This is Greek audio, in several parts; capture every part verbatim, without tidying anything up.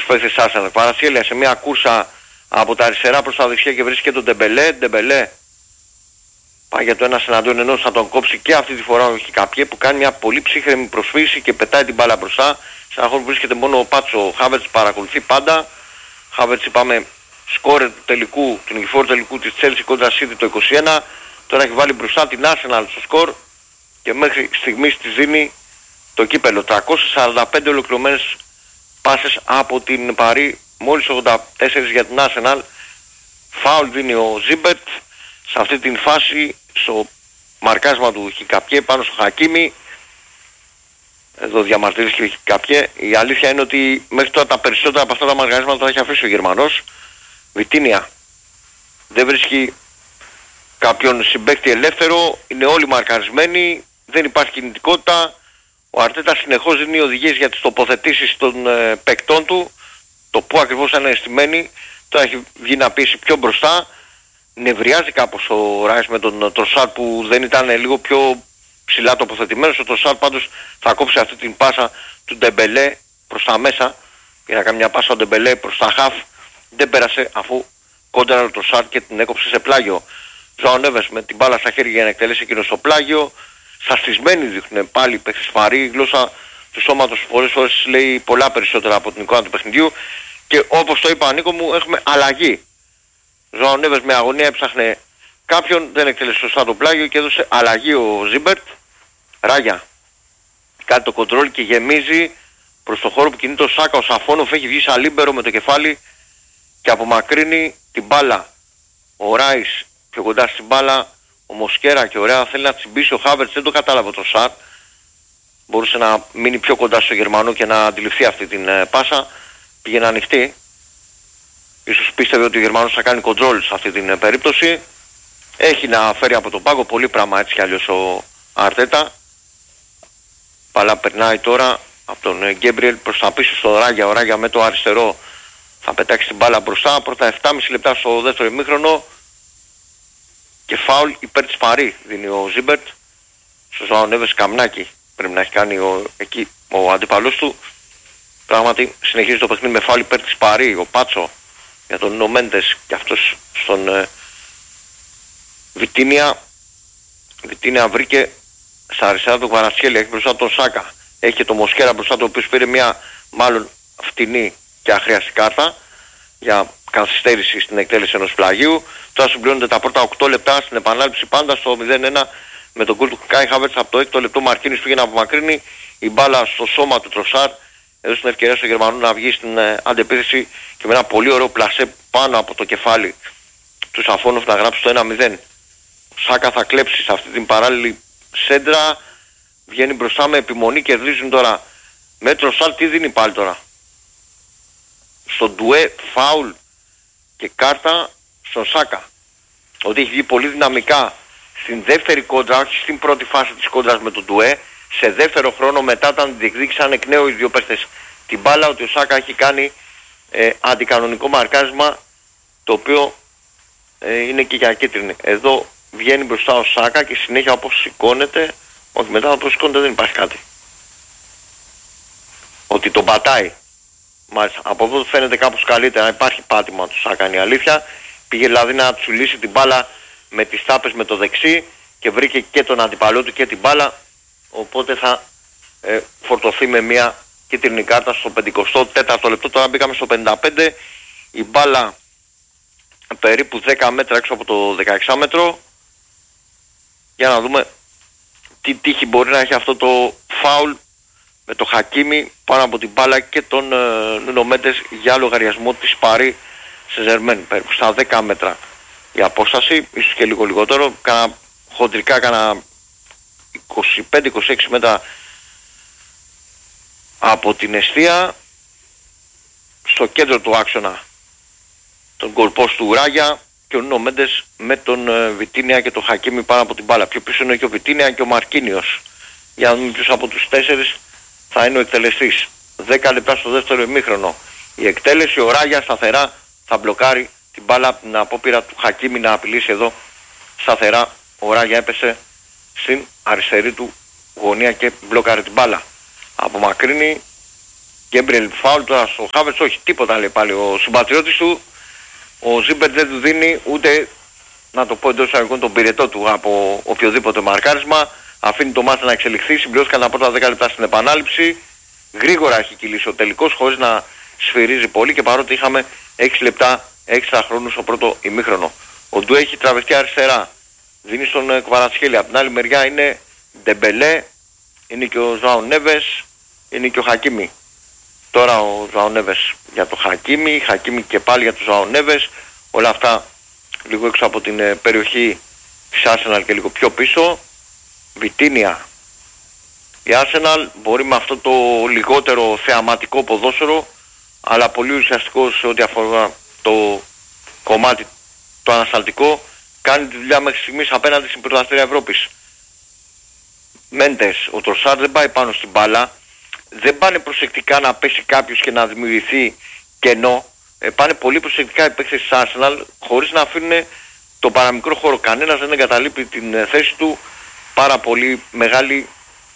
τους παίκτες της Arsenal. Κβαρατσχέλια σε μια κούρσα από τα αριστερά προς τα δεξιά και βρίσκει και τον Ντεμπελέ. Ντεμπελέ πάει για το ένας εναντίον ενός, θα τον κόψει και αυτή τη φορά ο Χικαπιέ που κάνει μια πολύ ψύχρεμη προσφύση και πετάει την μπάλα μπροστά. Σε ένα χώρο που βρίσκεται μόνο ο Πάτσο, ο Χάβερτς παρακολουθεί πάντα. Χάβερτς είπαμε σκόρερ του τελικού, του νικηφόρου τελικού της Chelsea κόντρα City το είκοσι ένα. Τώρα έχει βάλει μπροστά την Arsenal στο σκορ και μέχρι στιγμής της δίνει το κύπελο. τριακόσιες σαράντα πέντε ολοκληρωμένες πάσες από την Παρί, μόλις ογδόντα τέσσερα για την Arsenal. Φάουλ δίνει ο Ζίμπερτ σε αυτή την φάση στο μαρκάσμα του Χικαπιέ πάνω στο Χακίμι. Εδώ διαμαρτυρήθηκε ο Χικαπιέ. Η αλήθεια είναι ότι μέχρι τώρα τα περισσότερα από αυτά τα μαρκάσματα τα έχει αφήσει ο Γερμανός. Βιτίνια δεν βρίσκει κάποιον συμπαίκτη ελεύθερο, είναι όλοι μαρκαρισμένοι, δεν υπάρχει κινητικότητα. Ο Αρτέτα συνεχώς δίνει οδηγίες για τις τοποθετήσεις των ε, παικτών του, το που ακριβώς είναι αισθημένοι. Τώρα έχει βγει να πείσει πιο μπροστά. Νευριάζει κάπως ο Ράις με τον Τροσάρ που δεν ήταν λίγο πιο ψηλά τοποθετημένος. Ο Τροσάρ πάντως θα κόψει αυτή την πάσα του Ντεμπελέ προς τα μέσα για να κάνει μια πάσα ο Ντεμπελέ προς τα χαφ. Δεν πέρασε αφού κόντρα ο Τροσάρ και την έκοψε σε πλάγιο. Ζωάο Νέβες με την μπάλα στα χέρια για να εκτελέσει εκείνο στο πλάγιο. Σαστισμένοι δείχνουν πάλι παίκτες Παρί. Η γλώσσα του σώματος πολλές φορές λέει πολλά περισσότερα από την εικόνα του παιχνιδιού. Και όπως το είπα Νίκο μου, έχουμε αλλαγή. Ζωάο Νέβες με αγωνία έψαχνε κάποιον, δεν εκτέλεσε σωστά το πλάγιο και έδωσε αλλαγή ο Ζίμπερτ. Ράγια κάνει το κοντρόλ και γεμίζει προς το χώρο που κινείται ο Σάκα. Ο Σαφόνοφ έχει βγει σαν λίμπερο με το κεφάλι και απομακρύνει την μπάλα. Ο Ράις πιο κοντά στην μπάλα, ο Μοσκέρα και ωραία θέλει να τσιμπήσει ο Χάβερτς, δεν το κατάλαβε το Σάρ. Μπορούσε να μείνει πιο κοντά στο Γερμανό και να αντιληφθεί αυτή την ε, πάσα. Πήγαινε ανοιχτή. Ίσως πίστευε ότι ο Γερμανός θα κάνει κοντρόλ σε αυτή την ε, περίπτωση. Έχει να φέρει από τον πάγκο πολύ πράγμα έτσι κι αλλιώς ο Αρτέτα. Παλά περνάει τώρα από τον ε, Γκέμπριελ προς τα πίσω στο Ράγια. Ο Ράγια με το αριστερό θα πετάξει την μπάλα μπροστά. Πρώτα επτά και μισό λεπτά στο δεύτερο ημίχρονο. Και φάουλ υπέρ της Παρί δίνει ο Ζίμπερτ. Στο Ζωάο Νέβες καμνάκι πρέπει να έχει κάνει ο, εκεί ο αντίπαλος του. Πράγματι συνεχίζει το παιχνίδι με φάουλ υπέρ της Παρί. Ο Πάτσο για τον Νο Μέντες και αυτός στον ε, Βιτίνια. Βιτίνια βρήκε στα αριστερά του Κβαρατσχέλια, έχει μπροστά τον Σάκα. Έχει και τον Μοσκέρα μπροστά του, ο οποίος πήρε μια μάλλον φτηνή και αχρίαστη κάρτα για καθυστέρηση στην εκτέλεση ενός πλαγίου. Τώρα συμπληρώνονται τα πρώτα οκτώ λεπτά στην επανάληψη πάντα στο μηδέν ένα με τον γκολ του Κάι Χάβερτς από το έκτο λεπτό. Μαρκίνης πήγε να απομακρύνει η μπάλα στο σώμα του Τροσάρ. Έδωσε την ευκαιρία στο Γερμανό να βγει στην ε, αντεπίθεση και με ένα πολύ ωραίο πλασέ πάνω από το κεφάλι του Σαφόνοφ να γράψει το ένα μηδέν. Ο Σάκα θα κλέψει σε αυτή την παράλληλη σέντρα. Βγαίνει μπροστά με επιμονή, κερδίζουν τώρα με Τροσάρ. Τι δίνει πάλι τώρα? Στο ντουέ φάουλ και κάρτα στον Σάκα. Ότι έχει βγει πολύ δυναμικά στην δεύτερη κόντρα, όχι στην πρώτη φάση της κόντρας με τον ντουέ. Σε δεύτερο χρόνο μετά όταν διεκδίκησαν εκ νέου οι δύο παίχτες την μπάλα, ότι ο Σάκα έχει κάνει ε, αντικανονικό μαρκάρισμα, το οποίο ε, είναι και για κίτρινη. Εδώ βγαίνει μπροστά ο Σάκα και συνέχεια όπως σηκώνεται, όχι μετά όπως σηκώνεται δεν υπάρχει κάτι. Ότι τον πατάει. Μάλιστα, από εδώ φαίνεται κάπως καλύτερα, υπάρχει πάτημα του Σάκα, είναι η αλήθεια. Πήγε δηλαδή να τσουλήσει την μπάλα με τις τάπες με το δεξί και βρήκε και τον αντιπαλό του και την μπάλα, οπότε θα ε, φορτωθεί με μια κίτρινη κάρτα στο πενηκοστό τέταρτο λεπτό. Τώρα μπήκαμε στο πενήντα πέντε, η μπάλα περίπου δέκα μέτρα έξω από το δεκαεξάμετρο. Για να δούμε τι τύχη μπορεί να έχει αυτό το φάουλ με το Χακίμι πάνω από την μπάλα και τον ε, Νούνο Μέντες για λογαριασμό της Παρί σε Ζερμέν. Περίπου στα δέκα μέτρα η απόσταση, ίσως και λίγο λιγότερο, κάνα, χοντρικά κάνα είκοσι πέντε είκοσι έξι μέτρα από την εστία. Στο κέντρο του άξονα τον γκολπός του Ράγια και ο Νούνο Μέντες με τον ε, Βιτίνια και τον Χακίμι πάνω από την μπάλα. Πιο πίσω είναι και ο Βιτίνια και ο Μαρκίνιος. Για να δούμε ποιος από τους τέσσερις θα είναι ο εκτελεστής. δέκα λεπτά στο δεύτερο ημίχρονο. Η εκτέλεση, ο Ράγια σταθερά θα μπλοκάρει την μπάλα από την απόπειρα του Χακίμι να απειλήσει εδώ σταθερά. Ο Ράγια έπεσε στην αριστερή του γωνία και μπλοκάρει την μπάλα. Απομακρύνει Γκέμπριελ φάουλ, τώρα στο Χάβερτς όχι, τίποτα λέει πάλι ο συμπατριώτης του. Ο Ζίμπερ δεν του δίνει ούτε, να το πω εντός εισαγωγικών, τον πυρετό του από οποιοδήποτε μαρκάρισμα. Αφήνει το μάτι να εξελιχθεί, συμπληρώθηκαν τα πρώτα δέκα λεπτά στην επανάληψη. Γρήγορα έχει κυλήσει ο τελικός χωρίς να σφυρίζει πολύ και παρότι είχαμε έξι λεπτά έξτρα χρόνου στο πρώτο ημίχρονο. Ο Ντουέ έχει τραβηχτεί αριστερά, δίνει στον Κβαρατσχέλια. Από την άλλη μεριά είναι Ντεμπελέ, είναι και ο Ζωάο Νέβες, είναι και ο Χακίμι. Τώρα ο Ζωάο Νέβες για το Χακίμι, Χακίμι και πάλι για το Ζωάο Νέβες. Όλα αυτά λίγο έξω από την ε, περιοχή της Arsenal και λίγο πιο πίσω. Βιτίνια. Η Arsenal μπορεί με αυτό το λιγότερο θεαματικό ποδόσφαιρο, αλλά πολύ ουσιαστικό σε ό,τι αφορά το κομμάτι το ανασταλτικό, κάνει τη δουλειά μέχρι στιγμής απέναντι στην πρωταθλήτρια Ευρώπης. Μέντες, ο Τροσάρ δεν πάει πάνω στην μπάλα, δεν πάνε προσεκτικά να πέσει κάποιος και να δημιουργηθεί κενό, ε, πάνε πολύ προσεκτικά οι παίκτες της Arsenal χωρίς να αφήνουν το παραμικρό χώρο. Κανένας δεν εγκαταλείπει την ε, θέση του, πάρα πολύ μεγάλη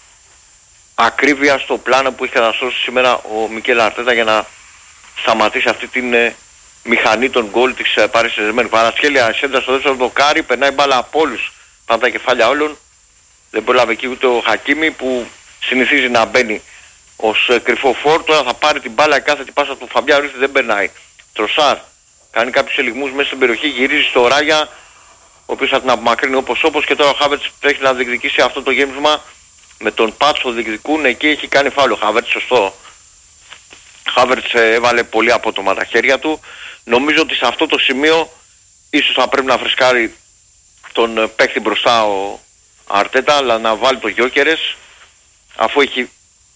ακρίβεια στο πλάνο που έχει καταστρώσει σήμερα ο Μικέλ Αρτέτα για να σταματήσει αυτή την ε, μηχανή των γκολ της ε, Paris Saint-Germain. Παρασχέλια σέντρα στο δεύτερο δοκάρι, περνάει μπάλα από όλους, πάνω τα κεφάλια όλων. Δεν πρόλαβε εκεί ούτε ο Χακίμι που συνηθίζει να μπαίνει ως ε, κρυφό φόρ. Τώρα θα πάρει την μπάλα, κάθε την πάσα του Φαμπιά Ρούθι δεν περνάει. Τροσάρ κάνει κάποιους ελιγμούς μέσα στην περιοχή, γυρίζει στο Ράγια, ο οποίος θα την απομακρύνει όπως όπως και τώρα ο Χάβερτς τρέχει να διεκδικήσει αυτό το γέμισμα με τον Πάτσο διεκδικούν. Εκεί έχει κάνει φάουλο ο Χάβερτς, σωστό. Χάβερτς έβαλε πολύ απότομα τα χέρια του. Νομίζω ότι σε αυτό το σημείο ίσως θα πρέπει να φρεσκάρει τον παίκτη μπροστά ο Αρτέτα, αλλά να βάλει το Γιόκερες, αφού έχει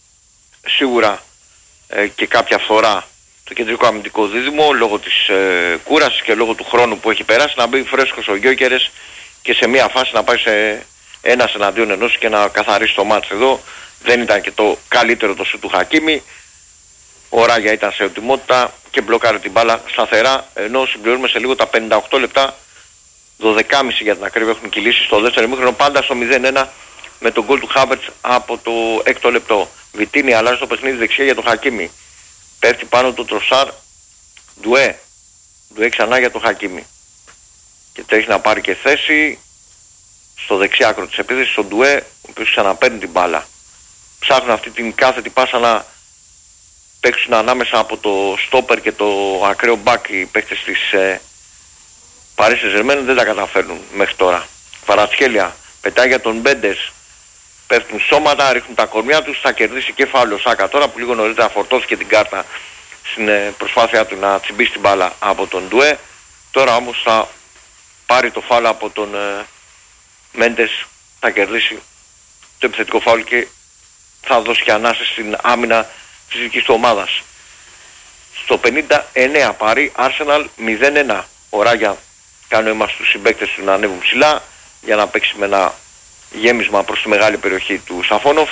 σίγουρα ε, και κάποια φθορά το κεντρικό αμυντικό δίδυμο λόγω της ε, κούρασης και λόγω του χρόνου που έχει περάσει, να μπει φρέσκος ο Γιόκερες και σε μια φάση να πάει σε ένας εναντίον ενός και να καθαρίσει το μάτς. Εδώ δεν ήταν και το καλύτερο το σου του Χακίμι. Ο Ράγια ήταν σε ετοιμότητα και μπλοκάρει την μπάλα σταθερά, ενώ συμπληρώνουμε σε λίγο τα πενήντα οκτώ λεπτά, δώδεκα και μισό για την ακρίβεια έχουν κυλήσει στο δεύτερο ημίχρονο, πάντα στο μηδέν ένα με τον γκολ του Χάβερτς από το έκτο λεπτό. Βιτίνι αλλάζει το παιχνίδι δεξιά για τον Χακίμι. Πέφτει πάνω του Τροσάρ, Ντουέ. Ντουέ ξανά για τον Χακίμι. Και τρέχει να πάρει και θέση στο δεξιά άκρο της επίθεσης, ο Ντουέ, ο οποίος ξαναπαίρνει την μπάλα. Ψάχνουν αυτή την κάθετη πάσα να παίξουν ανάμεσα από το στόπερ και το ακραίο μπακ οι παίκτες της ε, Paris Saint-Germain, δεν τα καταφέρνουν μέχρι τώρα. Βαρατσχέλια πετάει για τον Μπέντες, πέφτουν σώματα, ρίχνουν τα κορμιά τους, θα κερδίσει και φάουλο Σάκα τώρα που λίγο νωρίτερα φορτώθηκε την κάρτα στην ε, προσπάθειά του να τσιμπήσει την μπάλα από τον Ντουέ. Τώρα όμως θα πάρει το φάουλο από τον ε, Μέντες, θα κερδίσει το επιθετικό φάουλ και θα δώσει και ανάσες στην άμυνα της δικής του ομάδας. Στο πενήντα εννέα πάρει Arsenal μηδέν ένα. Ο Ράγια κάνει ο στους συμπαίκτες του να ανέβουν ψηλά για να παίξει με ένα γέμισμα προς τη μεγάλη περιοχή του Σαφόνοφ.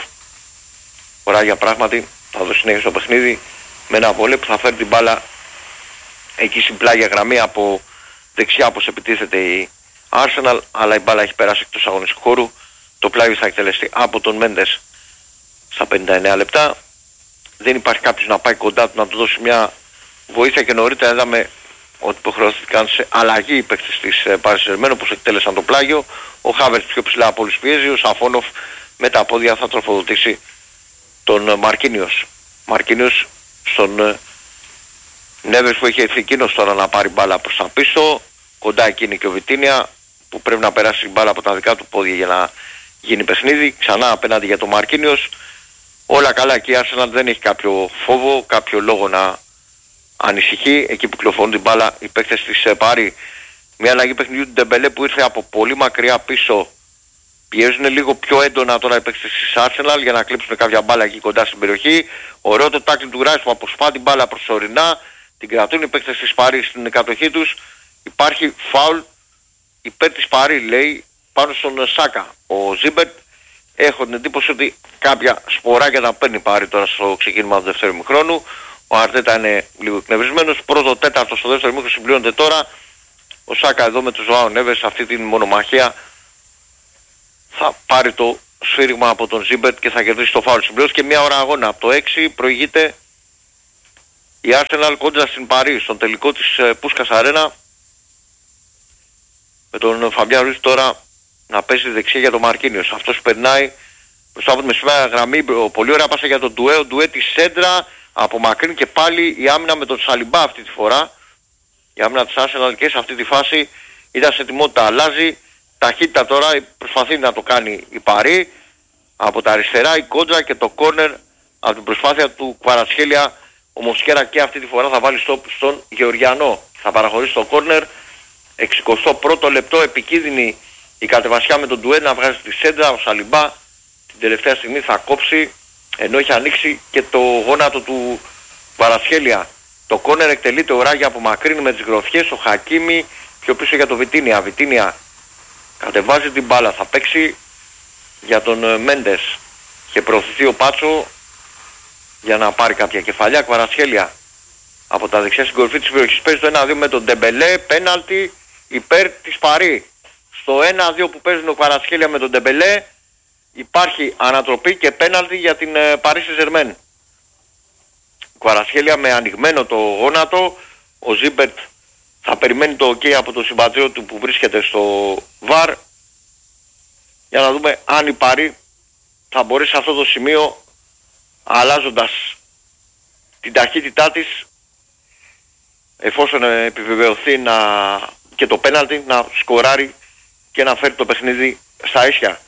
Ο Ράγια πράγματι θα δώσει συνέχεια στο παιχνίδι με ένα βολέ που θα φέρει την μπάλα εκεί στην πλάγια γραμμή από δεξιά όπως επιτίθεται η Arsenal, αλλά η μπάλα έχει περάσει εκτός αγωνιστικού χώρου. Το πλάγιο θα εκτελεστεί από τον Μέντες στα πενήντα εννέα λεπτά. Δεν υπάρχει κάποιος να πάει κοντά του να του δώσει μια βοήθεια και νωρίτερα είδαμε ότι υποχρεώθηκαν σε αλλαγή οι παίκτες της Paris Saint-Germain όπως εκτέλεσαν το πλάγιο. Ο Χάβερτς πιο ψηλά από όλους πιέζει, ο Σαφόνοφ με τα πόδια θα τροφοδοτήσει τον Μαρκίνιος. Μαρκίνιος στον Νέβες που έχει έρθει εκείνος τώρα να πάρει μπάλα προς τα πίσω. Κοντά εκείνη και ο Βιτίνια που πρέπει να περάσει μπάλα από τα δικά του πόδια για να γίνει παιχνίδι. Ξανά απέναντι για τον Μαρκίνιος. Όλα καλά και η Arsenal δεν έχει κάποιο φόβο, κάποιο λόγο να ανησυχεί. Εκεί που κυκλοφορούν την μπάλα οι παίκτες της Πάρη. Μια αλλαγή παιχνιδιού του Ντεμπελέ που ήρθε από πολύ μακριά πίσω. Πιέζουν λίγο πιο έντονα τώρα οι παίκτες της Arsenal για να κλείψουν κάποια μπάλα εκεί κοντά στην περιοχή. Ωραίο το τάκλιν του Ράις που αποσπά την μπάλα προσωρινά. Την κρατούν οι παίκτες της Πάρη στην κατοχή τους. Υπάρχει φάουλ υπέρ της Πάρη, λέει, πάνω στον Σάκα. Ο Ζίμπερτ, έχω την εντύπωση ότι κάποια σποράκια τα παίρνει Πάρη τώρα στο ξεκίνημα του δεύτερου ημιχρόνου. Ο Αρτέτα είναι λίγο εκνευρισμένος. Πρώτο τέταρτο στο δεύτερο ημίχρονο συμπληρώνεται τώρα. Ο Σάκα εδώ με τον Ζωάο Νέβες αυτή την μονομαχία θα πάρει το σφύριγμα από τον Ζίμπερτ και θα κερδίσει το φάουλ. Συμπληρώσει και μια ώρα αγώνα. Από το έξι προηγείται Η Arsenal κόντρα στην Παρί, στον τελικό της ε, Πούσκας Αρένα, με τον Φαμπιάν Ρουίς τώρα να παίζει δεξιά για τον Μαρκίνιος. Αυτός περνάει μπροστά από τη μεσημέρα γραμμή, πολύ ωραία πάσα για τον Ντουέ, ο Ντουέ τη σέντρα, απομακρύνει και πάλι η άμυνα με τον Σαλιμπά αυτή τη φορά. Η άμυνα της Arsenal και σε αυτή τη φάση ήταν σε ετοιμότητα, αλλάζει ταχύτητα τώρα, προσπαθεί να το κάνει η Παρί. Από τα αριστερά η κόντρα και το κόρνερ από την προσπάθεια του Κβαρατσχέλια. Ο Μοσκέρα και αυτή τη φορά θα βάλει στο, στον Γεωργιανό. Θα παραχωρήσει το κόρνερ. εξηκοστό πρώτο λεπτό, επικίνδυνη η κατεβασιά με τον Ντουέ να βγάζει τη σέντρα. Ο Σαλιμπά την τελευταία στιγμή θα κόψει, ενώ έχει ανοίξει και το γόνατο του Κβαρατσχέλια. Το κόρνερ εκτελείται ο Ράγια, απομακρύνει με τις γροθιές. Ο Χακίμι πιο πίσω για τον Βιτίνια. Βιτίνια κατεβάζει την μπάλα, θα παίξει για τον Μέντες και προωθηθεί ο Πάτσο για να πάρει κάποια κεφαλιά. Κβαρατσχέλια από τα δεξιά στην κορυφή της περιοχής παίζει το ένα δύο με τον Ντεμπελέ, πέναλτι υπέρ της Παρί. Στο ένα δύο που παίζει ο Κβαρατσχέλια με τον Ντεμπελέ υπάρχει ανατροπή και πέναλτι για την Παρί Σεν-Ζερμέν. Κβαρατσχέλια με ανοιγμένο το γόνατο, ο Ζίμπερτ θα περιμένει το ok από το συμπατριώτη του που βρίσκεται στο βαρ, για να δούμε αν η Παρί θα μπορέσει σε αυτό το σημείο, αλλάζοντας την ταχύτητά της, εφόσον επιβεβαιωθεί να... και το πέναλτι, να σκοράρει και να φέρει το παιχνίδι στα ίσια.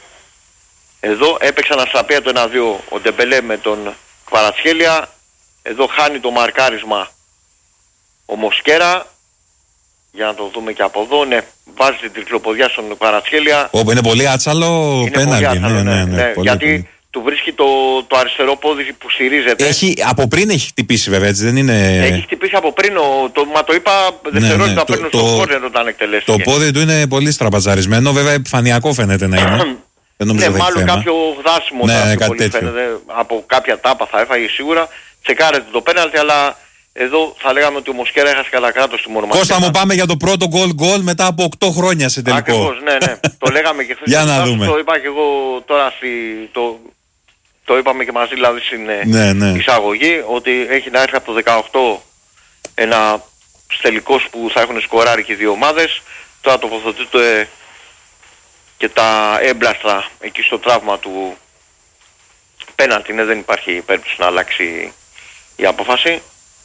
Εδώ έπαιξαν αστραπία το ένα δύο ο Ντεμπελέ με τον Κβαρατσχέλια. Εδώ χάνει το μαρκάρισμα ο Μοσκέρα. Για να το δούμε και από εδώ. Ναι, βάζει την τρικλοποδιά στον Κβαρατσχέλια. Όπου είναι πολύ άτσαλο πέναλτι. Ναι, ναι, ναι, ναι, ναι, πολύ, γιατί πολύ. Του βρίσκει το, το αριστερό πόδι που στηρίζεται. Έχει, από πριν έχει χτυπήσει βέβαια, έτσι δεν είναι. Έχει χτυπήσει από πριν. Ο, το, μα το είπα δευτερόλεπτα ναι, ναι, παίρνω στο κόρνερ όταν εκτελέστηκε. Το πόδι του είναι πολύ στραπατζαρισμένο. Βέβαια επιφανειακό φαίνεται να είναι. Δεν ναι, μάλλον κάποιο γδάσιμο ναι, ναι, πολύ φαίνεται. Από κάποια τάπα θα έφαγε σίγουρα. Τσεκάρεται το πέναλτι, αλλά εδώ θα λέγαμε ότι ο Μοσκέρα έχασε κατά κράτος τη μονομαχία. Κώστα μου, πάμε για το πρώτο γκολ γκολ μετά από οκτώ χρόνια σε τελικό. Ακριβώς, ναι, ναι. Το λέγαμε και χθες. Για να δούμε. Το είπα και εγώ τώρα στη, το, το είπαμε και μαζί δηλαδή στην ναι, ναι. εισαγωγή, ότι έχει να έρθει από το δεκαοκτώ ένα τελικός που θα έχουν σκοράρει και οι δύο ομάδες. Τώρα τοποθετείται και τα έμπλαστρα εκεί στο τραύμα του πέναλτι. Ναι, δεν υπάρχει περίπτωση να αλλάξει η απόφαση.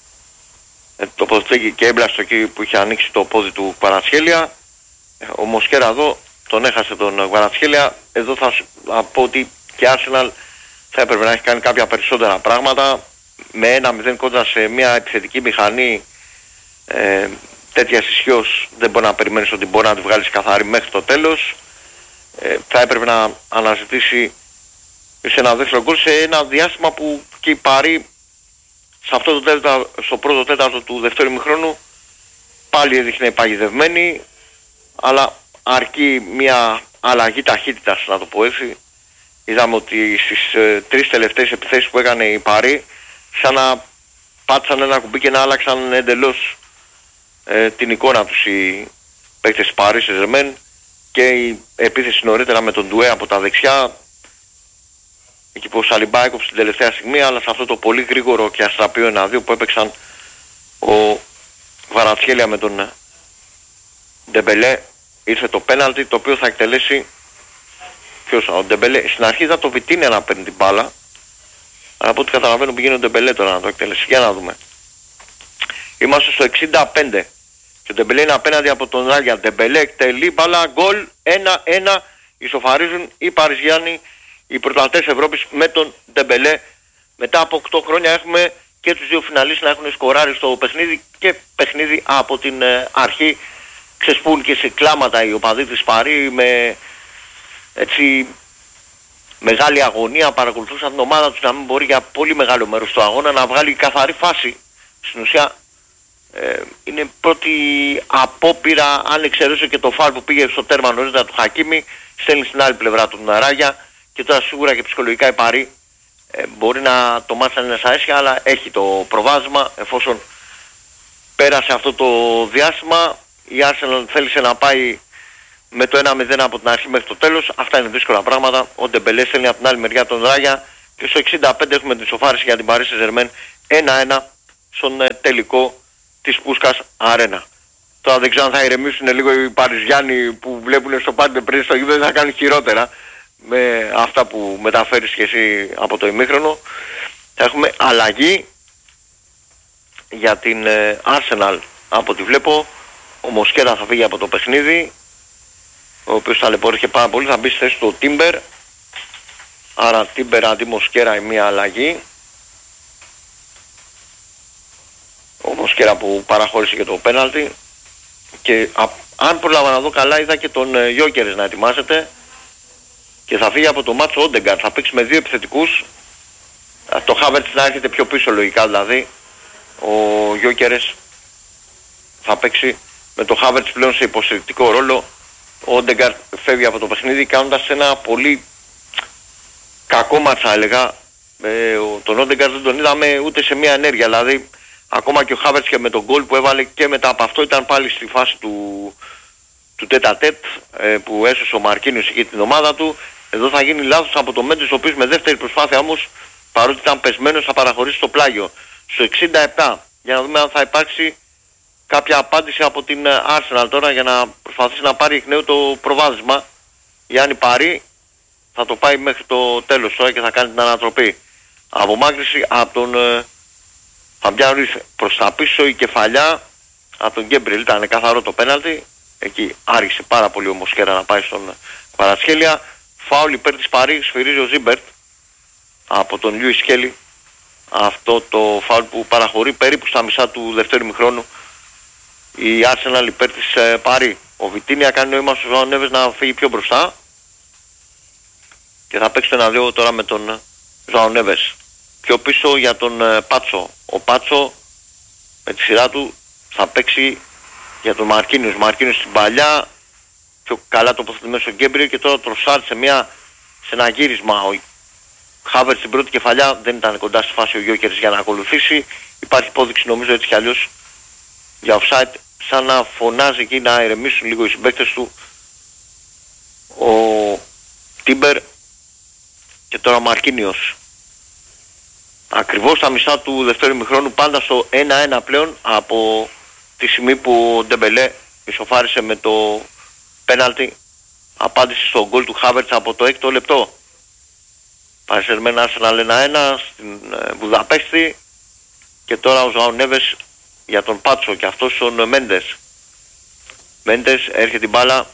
Ε, τοποθετείται και έμπλαστρο εκεί που είχε ανοίξει το πόδι του Κβαρατσχέλια. Ε, ο Μοσκέρα εδώ τον έχασε τον Κβαρατσχέλια. Εδώ θα, θα πω ότι και Arsenal θα έπρεπε να έχει κάνει κάποια περισσότερα πράγματα. Με ένα μηδέν κόντρα σε μια επιθετική μηχανή ε, τέτοιας ισχύως δεν μπορεί να περιμένεις ότι μπορεί να τη βγάλεις καθαρή μέχρι το τέλος. Ε, θα έπρεπε να αναζητήσει σε ένα δεύτερο γκολ σε ένα διάστημα που και η Παρί σε αυτό το τέταρτο, στο πρώτο τέταρτο του δεύτερου ημιχρόνου πάλι έδειχνε παγιδευμένη, αλλά αρκεί μια αλλαγή ταχύτητας, να το πω έτσι. Είδαμε ότι στις ε, τρεις τελευταίες επιθέσεις που έκανε η Παρί σαν να πάτησαν ένα κουμπί και να άλλαξαν εντελώς ε, την εικόνα τους οι παίκτες της Παρί Σεν-Ζερμέν, και η επίθεση νωρίτερα με τον Ντουέ από τα δεξιά, εκεί που ο Σαλιμπά έκοψε την τελευταία στιγμή, αλλά σε αυτό το πολύ γρήγορο και αστραπείο ένα δύο που έπαιξαν ο Κβαρατσχέλια με τον Ντεμπελέ, ήρθε το πέναλτι το οποίο θα εκτελέσει ποιος, ο Ντεμπελέ. Στην αρχή ήταν το Βιτίνια να παίρνει την μπάλα, αλλά από ό,τι καταλαβαίνω πηγαίνει ο Ντεμπελέ τώρα να το εκτελέσει. Για να δούμε. Είμαστε στο εξήντα πέντε και ο Ντεμπελέ είναι απέναντι από τον Ράγια. Ντεμπελέ εκτελεί μπάλα, γκολ, ένα ένα, ισοφαρίζουν οι Παριζιάνοι, οι πρωταθλητές Ευρώπης με τον Ντεμπελέ. Μετά από οκτώ χρόνια έχουμε και τους δύο φιναλίστες να έχουν σκοράρει στο παιχνίδι, και παιχνίδι από την ε, αρχή. Ξεσπούν και σε κλάματα οι οπαδοί της Παρί, με έτσι μεγάλη αγωνία παρακολουθούσαν την ομάδα τους να μην μπορεί για πολύ μεγάλο μέρος του αγώνα να βγάλει καθαρή φάση. Στην ουσία ε, είναι πρώτη απόπειρα, αν εξαιρέσω και το φάλ που πήγε στο τέρμα νωρίτερα του Χακίμι, στέλνει στην άλλη πλευρά του Ναράγια, και τώρα σίγουρα και ψυχολογικά η Παρί ε, μπορεί να το μάθει να είναι στα ίσια, αλλά έχει το προβάδισμα εφόσον πέρασε αυτό το διάστημα. Η Arsenal θέλησε να πάει με το ένα μηδέν από την αρχή μέχρι το τέλος. Αυτά είναι δύσκολα πράγματα. Ο Ντεμπελέ στέλνει από την άλλη μεριά τον Ράγια, και στο εξήντα πέντε έχουμε την ισοφάριση για την Παρί Σεν-Ζερμέν ένα ένα στον ε, τελικό της Πούσκας Αρένα. Τώρα δεν ξέρω αν θα ηρεμήσουν λίγο οι Παριζιάνοι που βλέπουν στο Πάρκ ντε Πρένς στο γήπεδο, θα κάνουν χειρότερα με αυτά που μεταφέρεις και εσύ από το ημίχρονο. Θα έχουμε αλλαγή για την ε, Arsenal από ό,τι βλέπω. Ο Μοσκέρα θα φύγει από το παιχνίδι, ο οποίος ταλαιπωρήθηκε πάρα πολύ, θα μπει στη θέση του ο Τίμπερ. Άρα Τίμπερ αντί Μοσκέρα η μία αλλαγή. Ο Μοσκέρα που παραχώρησε και το πέναλτι. Και α, αν προλάβα να δω καλά, είδα και τον ε, Γιόκερες να ετοιμάζεται και θα φύγει από το μάτσο ο Όντεγκαρντ. Θα παίξει με δύο επιθετικούς, το Χάβερτς να έρχεται πιο πίσω λογικά, δηλαδή ο Γιόκερες θα παίξει με το Χάβερτς πλέον σε υποστηρικτικό ρόλο. Ο Όντεγκαρντ φεύγει από το παιχνίδι κάνοντας ένα πολύ κακό μάτσα, έλεγα. Ε, τον Όντεγκαρντ δεν τον είδαμε ούτε σε μια ενέργεια, δηλαδή ακόμα και ο Χάβερτς και με τον γκολ που έβαλε και μετά από αυτό ήταν πάλι στη φάση του, του τέτα-τέτ ε, που έσωσε ο Μαρκίνιος και την ομάδα του. Εδώ θα γίνει λάθος από το Μέντες, ο οποίος με δεύτερη προσπάθεια όμως, παρότι ήταν πεσμένος, θα παραχωρήσει το πλάγιο. Στο εξήντα επτά, για να δούμε αν θα υπάρξει κάποια απάντηση από την Arsenal τώρα για να προσπαθήσει να πάρει εκ νέου το προβάδισμα. Γιάννη πάρει, θα το πάει μέχρι το τέλος τώρα και θα κάνει την ανατροπή. Απομάκρυση από τον ε, Φαμπιάν Ρουίς προς τα πίσω, η κεφαλιά από τον Γκέμπριελ, ήταν καθαρό το πέναλτι. Εκεί άρχισε πάρα πολύ ο Μοσκέρα να πάει στον Κβαρατσχέλια. Φάουλ υπέρ της Παρί, σφυρίζει ο Ζίμπερτ από τον Λιούις Σκέλι. Αυτό το φάουλ που παραχωρεί περίπου στα μισά του δεύτερου ημιχρόνου η Arsenal υπέρ της ε, Παρί. Ο Βιτίνια κάνει νόημα στους Ζωάο Νέβες να φύγει πιο μπροστά και θα παίξει το ένα δύο τώρα με τον Ζωάο Νέβες. Πιο πίσω για τον ε, Πάτσο. Ο Πάτσο με τη σειρά του θα παίξει για τον Μαρκίνιος. Μαρκίνιος στην παλιά, πιο καλά τοποθετημένος στον Γκέμπριελ και τώρα Τροσάρτ σε, μια, σε ένα γύρισμα. Ο Χάβερτς στην πρώτη κεφαλιά, δεν ήταν κοντά στη φάση ο Γιόκερς για να ακολουθήσει. Υπάρχει υπόδειξη νομίζω έτσι κι αλλιώς για offside, σαν να φωνάζει εκεί να ηρεμήσουν λίγο οι συμπαίκτες του ο Τίμπερ και τώρα ο Μαρκίνιος. Ακριβώς στα μισά του δεύτερου ημιχρόνου, πάντα στο ένα ένα πλέον, από τη στιγμή που ο Ντεμπελέ ισοφάρισε με το πέναλτι, απάντησε στο γκολ του Χάβερτς από το έκτο λεπτό. Παρισερμένα Arsenal ένα ένα στην Βουδαπέστη και τώρα ο Ζωάο Νέβες για τον Πάτσο και αυτός τον Μέντες. Μέντες έρχεται την μπάλα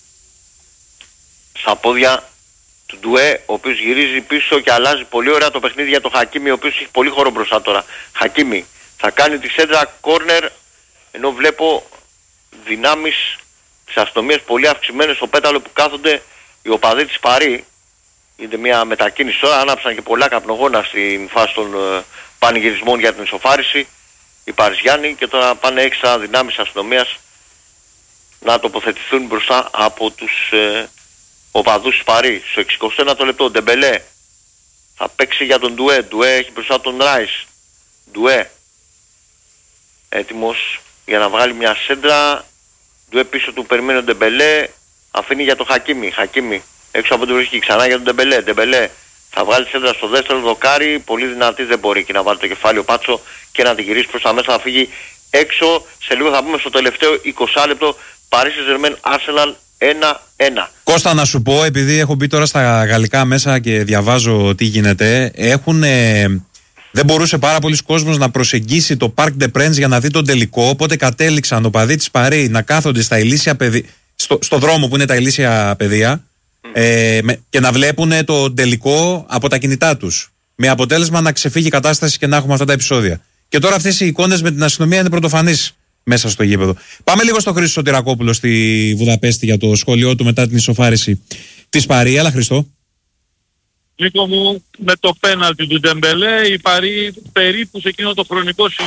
στα πόδια του Ντουέ, ο οποίος γυρίζει πίσω και αλλάζει πολύ ωραία το παιχνίδι για τον Χακίμι, ο οποίος έχει πολύ χώρο μπροστά τώρα. Χακίμι θα κάνει τη σέντρα κόρνερ, ενώ βλέπω δυνάμεις της αστυνομίας πολύ αυξημένες στο πέταλο που κάθονται οι οπαδοί της Παρί. Είναι μια μετακίνηση τώρα, άναψαν και πολλά καπνογόνα στην φάση των ε, πανηγυρισμών για την ισοφάριση οι Παριζιάνοι και τώρα πάνε έξτρα δυνάμεις αστυνομίας να τοποθετηθούν μπροστά από τους ε, οπαδούς της Παρί. Στο εξηκοστό ένατο λεπτό Ντεμπελέ θα παίξει για τον Ντουέ. Ντουέ έχει μπροστά τον Ράις. Ντουέ έτοιμος για να βγάλει μια σέντρα. Ντουέ πίσω του περιμένει ο Ντεμπελέ, αφήνει για τον Χακίμι. Χακίμι έξω από την βρίσκει ξανά για τον Ντεμπελέ. Ντεμπελέ θα βγάλει σέντρα στο δεύτερο δοκάρι, πολύ δυνατή, δεν μπορεί και να βάλει το κεφάλι ο Πάτσο και να την γυρίσει προς τα μέσα, θα φύγει έξω. Σε λίγο θα πούμε στο τελευταίο είκοσι λεπτό Paris Saint-Germain Arsenal ένα ένα. Κώστα, να σου πω, επειδή έχω μπει τώρα στα γαλλικά μέσα και διαβάζω τι γίνεται, έχουν, ε, δεν μπορούσε πάρα πολλοί κόσμος να προσεγγίσει το Parc des Princes για να δει τον τελικό, οπότε κατέληξαν οπαδοί της Παρί να κάθονται στα ηλίσια παιδι... στο, στο δρόμο που είναι τα ηλίσια παιδεία mm. ε, με, και να βλέπουν το τελικό από τα κινητά τους, με αποτέλεσμα να ξεφύγει η κατάσταση και να έχουμε αυτά τα επεισόδια. Και τώρα αυτές οι εικόνες με την αστυνομία είναι πρωτοφανείς μέσα στο γήπεδο. Πάμε λίγο στο Χρήστο Σωτηρακόπουλο στη Βουδαπέστη για το σχόλιο του μετά την ισοφάριση της Παρί. Έλα, Χριστό. Νίκο μου, με το πέναλτι του Ντεμπελέ η Παρί περίπου σε εκείνο το χρονικό σημείο.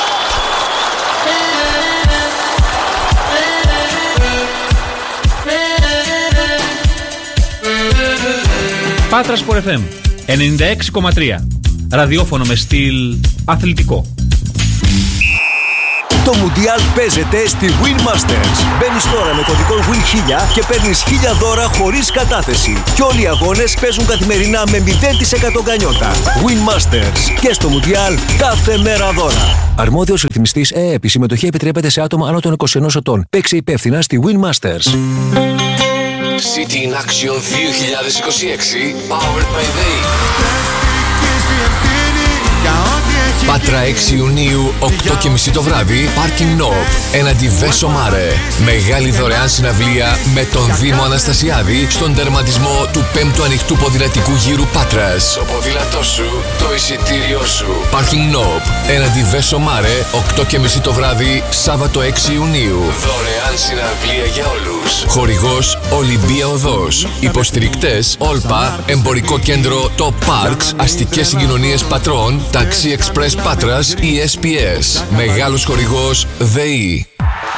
Πάτρα Sport εφ εμ ενενήντα έξι κόμμα τρία. Ραδιόφωνο με στυλ αθλητικό. Το Μουντιάλ παίζεται στη Win Masters. Μπαίνεις τώρα με κωδικό Win χίλια και παίρνεις χίλια δώρα χωρίς κατάθεση. Και όλοι οι αγώνες παίζουν καθημερινά με μηδέν τοις εκατό γκανιότα. Win Masters. Και στο Μουντιάλ κάθε μέρα δώρα. Αρμόδιος ρυθμιστής ΕΕΠ. Η συμμετοχή επιτρέπεται σε άτομα άνω των είκοσι ενός ετών. Παίξε υπεύθυνα στη Win Masters. City in Action δύο χιλιάδες είκοσι έξι Powered by Day. Πάτρα έξι Ιουνίου, οκτώ και μισή το βράδυ, Parking Knob, έναντι Βέσο Μάρε. Μεγάλη δωρεάν συναυλία με τον Δήμο Αναστασιάδη στον τερματισμό του πέμπτου ανοιχτού ποδηλατικού γύρου Πάτρας. Το ποδήλατό σου, το εισιτήριό σου. Parking Knob, έναντι Βέσο Μάρε, οκτώ και μισή το βράδυ, Σάββατο έξι Ιουνίου. Δωρεάν συναυλία για όλους. Χορηγός Ολυμπία Οδός. Υποστηρικτές Όλπα, Εμπορικό Κέντρο Top Parks, Αστικές Συγκοινωνίες Πατρών, Taxi Express Πάτρας ι ες πι ες. Μεγάλος χορηγός ΔΕΗ.